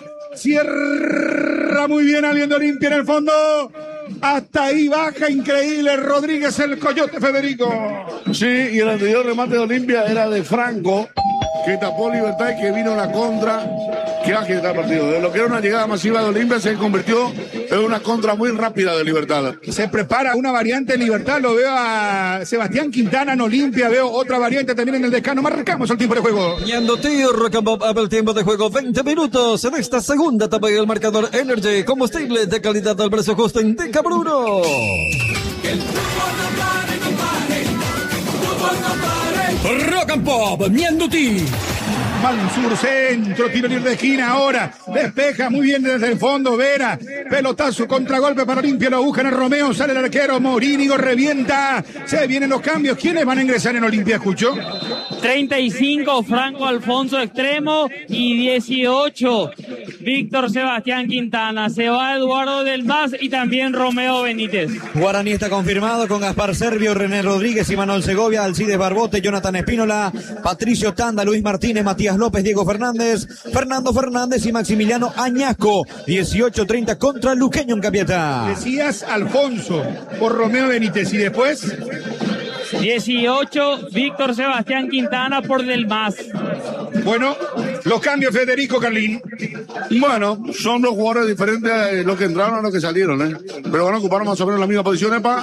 Cierra muy bien alguien de Olimpia en el fondo. Hasta ahí baja, increíble. Rodríguez, el Coyote Federico. Sí, y el anterior remate de Olimpia era de Franco, que tapó Libertad y que vino la contra. Que ágil está el partido. De lo que era una llegada masiva de Olimpia se convirtió en una contra muy rápida de Libertad. Se prepara una variante en Libertad. Lo veo a Sebastián Quintana en Olimpia. Veo otra variante también en el Descano. Marcamos el tiempo de juego. Ñandoti, Rock'n'Pop abre el tiempo de juego. veinte minutos en esta segunda etapa del marcador Energy. Combustible de calidad al precio justo. Indica Bruno. Que el fútbol no pare, compadre. Fútbol no pare. Rock and Pop, Ñandoti. Mansur, centro, tiro libre de esquina ahora. Despeja muy bien desde el fondo. Vera, pelotazo, contragolpe para Olimpia. Lo buscan a Romeo. Sale el arquero. Morínigo revienta. Se vienen los cambios. ¿Quiénes van a ingresar en Olimpia? Escucho. treinta y cinco, Franco Alfonso extremo. Y dieciocho, Víctor Sebastián Quintana. Se va Eduardo del Mas y también Romeo Benítez. Guaraní está confirmado con Gaspar Servio, René Rodríguez y Manuel Segovia, Alcides Barbote, Jonathan Espínola, Patricio Tanda, Luis Martínez, Matías López, Diego Fernández, Fernando Fernández y Maximiliano Añasco. dieciocho treinta contra Luqueño en Capiatá. Decías Alfonso por Romeo Benítez y después... dieciocho, Víctor Sebastián Quintana por Del Mas. Bueno, los cambios, Federico Carlín. Bueno, son dos jugadores diferentes a los que entraron a los que salieron, ¿eh? Pero van a ocupar más o menos la misma posición, ¿epa?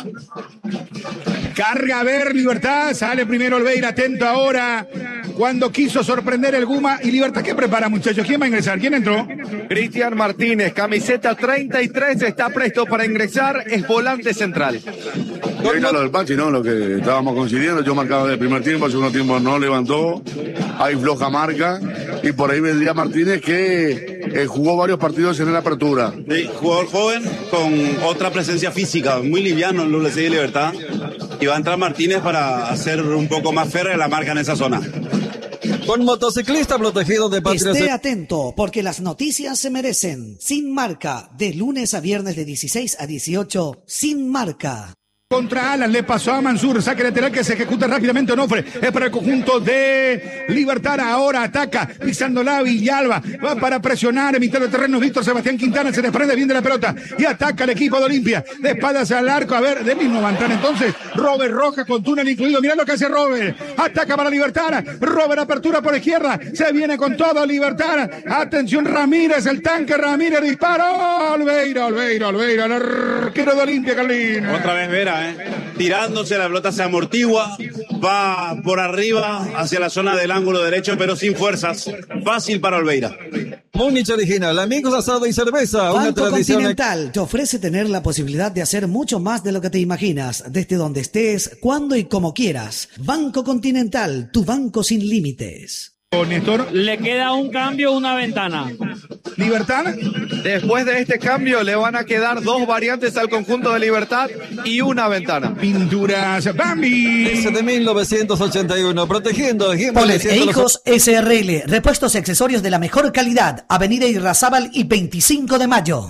Carga a ver, Libertad. Sale primero Olveira, atento ahora. Cuando quiso sorprender el Guma. Y Libertad, ¿qué prepara, muchachos? ¿Quién va a ingresar? ¿Quién entró? Cristian Martínez, camiseta treinta y tres, está presto para ingresar, es volante central. Ahí está lo del Pachi, ¿no? Lo que estábamos coincidiendo. Yo marcaba de primer tiempo, segundo tiempo no levantó. Hay floja marca. Y por ahí vendría Martínez, que eh, jugó varios partidos en la apertura. Sí, jugador joven con otra presencia física, muy liviano en Doble seis y Libertad. Y va a entrar Martínez para hacer un poco más férrea la marca en esa zona. Con motociclista protegido de Patria. Esté atento, porque las noticias se merecen. Sin Marca, de lunes a viernes de dieciséis a dieciocho, Sin Marca. Contra Alan, le pasó a Mansur, saque lateral que se ejecuta rápidamente Onofre, es para el conjunto de Libertad, ahora ataca, pisándola Villalba, va para presionar en mitad del terreno, Víctor Sebastián Quintana se desprende bien de la pelota y ataca al equipo de Olimpia, de espaldas al arco, a ver, de mismo va a entrar entonces, Robert Rojas con túnel incluido, mirá lo que hace Robert, ataca para Libertad, Robert apertura por izquierda, se viene con todo Libertad, atención Ramírez, el tanque Ramírez, disparo, Olveira, Olveira, Olveira, el arquero de Olimpia, Carlín. Otra vez Vera, ¿eh? Tirándose, la pelota se amortigua, va por arriba hacia la zona del ángulo derecho, pero sin fuerzas. Fácil para Olveira. Múnich Original, amigos, asado y cerveza. Una Banco tradición. Continental te ofrece tener la posibilidad de hacer mucho más de lo que te imaginas, desde donde estés, cuando y como quieras. Banco Continental, tu banco sin límites. Néstor. Le queda un cambio, una ventana. Libertad. Después de este cambio le van a quedar dos variantes al conjunto de Libertad y una ventana. Pinturas Bambi. Desde mil novecientos ochenta y uno, protegiendo. Polet e Hijos S R L, repuestos y accesorios de la mejor calidad. Avenida Irrazábal y veinticinco de mayo.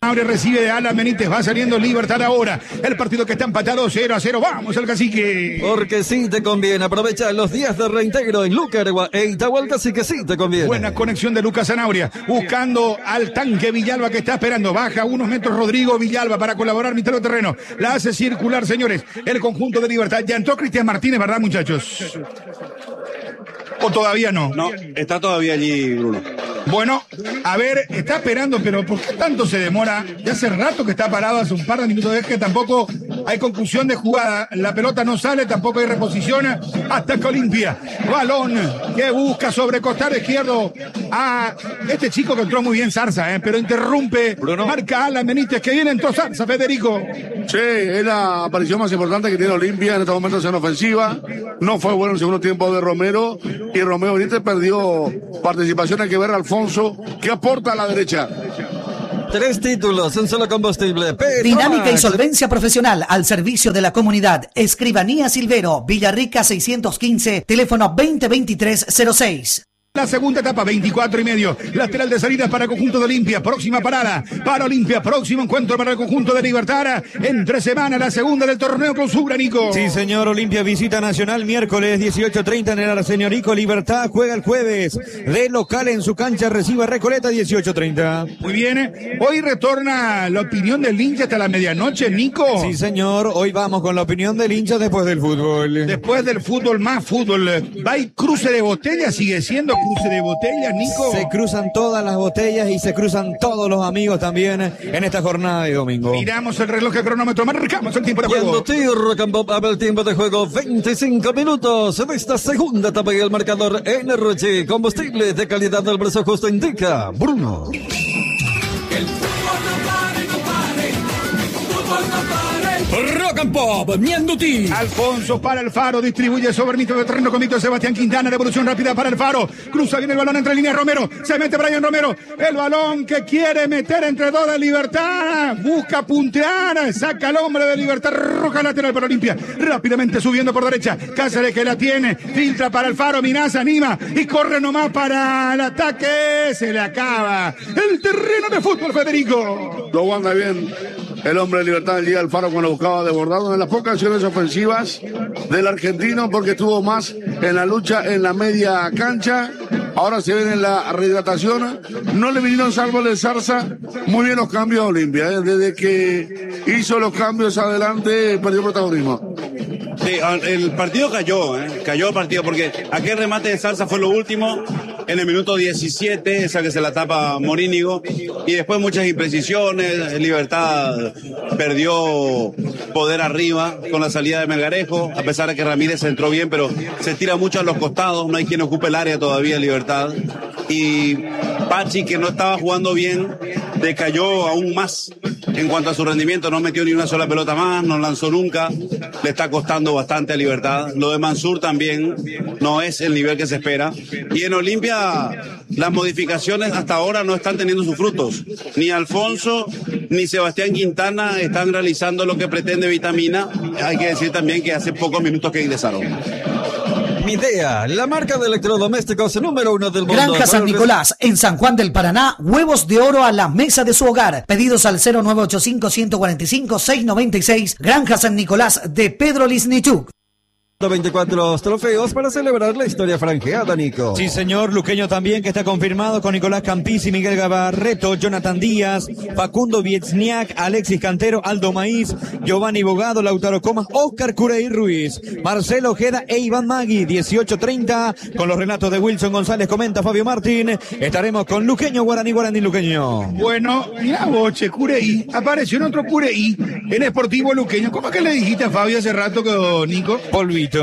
Abre, recibe de Alan Benítez, va saliendo Libertad ahora. El partido que está empatado cero a cero. Vamos al Cacique. Porque sí te conviene. Aprovecha los días de reintegro en Lucaragua e Itahualca, sí que sí te conviene. Buena conexión de Lucas Zanabria. Buscando al tanque Villalba que está esperando. Baja unos metros Rodrigo Villalba para colaborar mitad de terreno. La hace circular, señores. El conjunto de Libertad. Ya entró Cristian Martínez, ¿verdad, muchachos? ¿O todavía no? No, está todavía allí, Bruno. Bueno, a ver, está esperando, pero ¿por qué tanto se demora? Ya hace rato que está parado, hace un par de minutos. Es que tampoco hay conclusión de jugada. La pelota no sale, tampoco hay reposición. Hasta que Olimpia. Balón que busca sobre costado izquierdo a este chico que entró muy bien, Zarza, ¿eh? Pero interrumpe. Bruno. Marca Alan Benítez, que viene entró Zarza, Federico. Sí, es la aparición más importante que tiene Olimpia en estos momentos en ofensiva. No fue bueno el segundo tiempo de Romero. Y Romero Benítez perdió participación. Hay que ver a Alfonso que aporta a la derecha. Tres títulos, un solo combustible. Petromax. Dinámica y solvencia profesional al servicio de la comunidad. Escribanía Silvero, Villarrica seiscientos quince, teléfono veinte veintitrés cero seis. La segunda etapa, veinticuatro y medio. Lateral de salida para el conjunto de Olimpia. Próxima parada para Olimpia. Próximo encuentro para el conjunto de Libertad. Entre semana, la segunda del torneo clausura, Nico. Sí, señor. Olimpia visita Nacional miércoles dieciocho treinta en el Arsenio Libertad juega el jueves. De local en su cancha recibe Recoleta dieciocho treinta. Muy bien. Hoy retorna la opinión del hincha hasta la medianoche, Nico. Sí, señor. Hoy vamos con la opinión del hincha después del fútbol. Después del fútbol, más fútbol. Va y cruce de botella, sigue siendo cruce de botellas, Nico. Se cruzan todas las botellas y se cruzan todos los amigos también en esta jornada de domingo. Miramos el reloj de cronómetro, marcamos el tiempo de juego. Abre el tiempo de juego, veinticinco minutos de esta segunda etapa y el marcador Energy, combustible de calidad del precio justo indica Bruno. El fútbol no pare, no pare. El fútbol no pare. Rock and Pop, Mianduti. Alfonso para el Faro, distribuye sobre mitad de terreno con Víctor Sebastián Quintana, revolución rápida para el Faro, cruza bien el balón entre líneas Romero, se mete Brian Romero, el balón que quiere meter entre dos de Libertad, busca puntear, saca al hombre de Libertad, roja lateral para Olimpia, rápidamente subiendo por derecha, Cáceres que la tiene, filtra para el Faro, Minaza anima y corre nomás para el ataque, se le acaba el terreno de fútbol, Federico. Lo aguanta bien el hombre de Libertad del día del Faro cuando buscaba desbordar, una de las pocas acciones ofensivas del argentino porque estuvo más en la lucha en la media cancha. Ahora se viene la rehidratación. No le vinieron salvo de Zarza. Muy bien los cambios a Olimpia, ¿eh? Desde que hizo los cambios adelante perdió protagonismo. Sí, el partido cayó, ¿eh? Cayó el partido porque aquel remate de Zarza fue lo último en el minuto diecisiete, esa que se la tapa Morínigo, y después muchas imprecisiones. Libertad perdió poder arriba con la salida de Melgarejo, a pesar de que Ramírez entró bien, pero se tira mucho a los costados, no hay quien ocupe el área todavía Libertad, y Pachi, que no estaba jugando bien, decayó aún más en cuanto a su rendimiento, no metió ni una sola pelota más, no lanzó nunca, le está costando bastante a Libertad. Lo de Mansur también no es el nivel que se espera, y en Olimpia las modificaciones hasta ahora no están teniendo sus frutos, ni Alfonso ni Sebastián Quintana están realizando lo que pretende Vitamina. Hay que decir también que hace pocos minutos que ingresaron. Midea, la marca de electrodomésticos número uno del mundo. Granja San Nicolás, en San Juan del Paraná, huevos de oro a la mesa de su hogar. Pedidos al cero nueve ocho cinco, uno cuatro cinco, seis nueve seis. Granja San Nicolás de Pedro Lisnichuk. veinticuatro trofeos para celebrar la historia franjeada, Nico. Sí, señor. Luqueño también, que está confirmado con Nicolás Campisi, Miguel Gabarreto, Jonathan Díaz, Facundo Viezniak, Alexis Cantero, Aldo Maíz, Giovanni Bogado, Lautaro Comas, Oscar Curey Ruiz, Marcelo Ojeda e Iván Magui. dieciocho treinta con los relatos de Wilson González, comenta Fabio Martín. Estaremos con Luqueño, Guaraní, Guaraní, Luqueño. Bueno, mira boche, Curey. Apareció en otro Curey en Sportivo Luqueño. ¿Cómo es que le dijiste a Fabio hace rato que Nico? Polvito.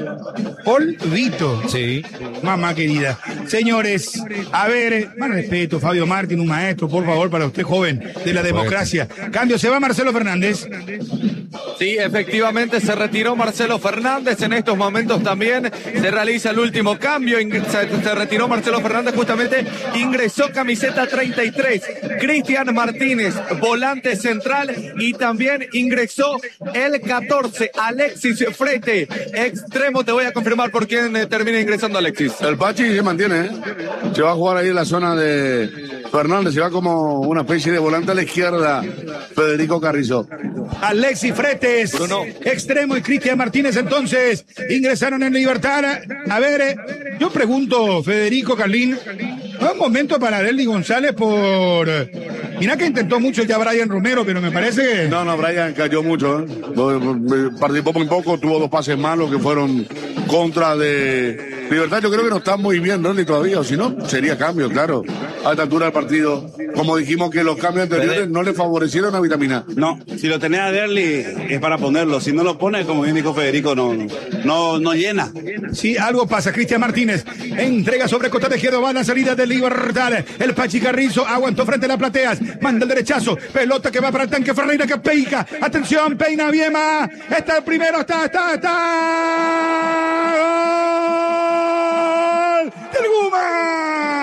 Polvito. Sí. Mamá querida. Señores, a ver, más respeto, Fabio Martín, un maestro, por favor, para usted, joven, de la democracia. Cambio, se va Marcelo Fernández. Sí, efectivamente se retiró Marcelo Fernández. En estos momentos también se realiza el último cambio. Se, se retiró Marcelo Fernández, justamente ingresó camiseta treinta y tres, Cristian Martínez, volante central, y también ingresó el catorce, Alexis Frete. extremo. Te voy a confirmar por quién eh, termina ingresando Alexis. El Pachi se mantiene, ¿eh? Se va a jugar ahí en la zona de Fernández. Se va como una especie de volante a la izquierda. Federico Carrizo. Alexis Fretes, Bruno. extremo, y Cristian Martínez entonces ingresaron en Libertad. A ver, eh, yo pregunto, Federico Carlín, ¿no es momento para Derly González por... Mirá que intentó mucho ya Brian Romero, pero me parece que... No, no, Brian cayó mucho, ¿eh? Participó muy poco, tuvo dos pases malos que fueron contra de Libertad. Yo creo que no está muy bien Derly todavía, o si no, sería cambio, claro. A esta altura del partido, como dijimos que los cambios anteriores no le favorecieron a Vitamina. No, si lo tenés a Derly es para ponerlo. Si no lo pone, como bien dijo Federico, no, no, no llena. Sí, algo pasa. Cristian Martínez entrega sobre costado izquierdo, va a la salida de Libertad. El Pachi Carrizo aguantó frente a las plateas, manda el derechazo, pelota que va para el tanque Ferreira que peica. Atención, peina Viema. Está el primero, está, está, está. ¡Gol del Guma!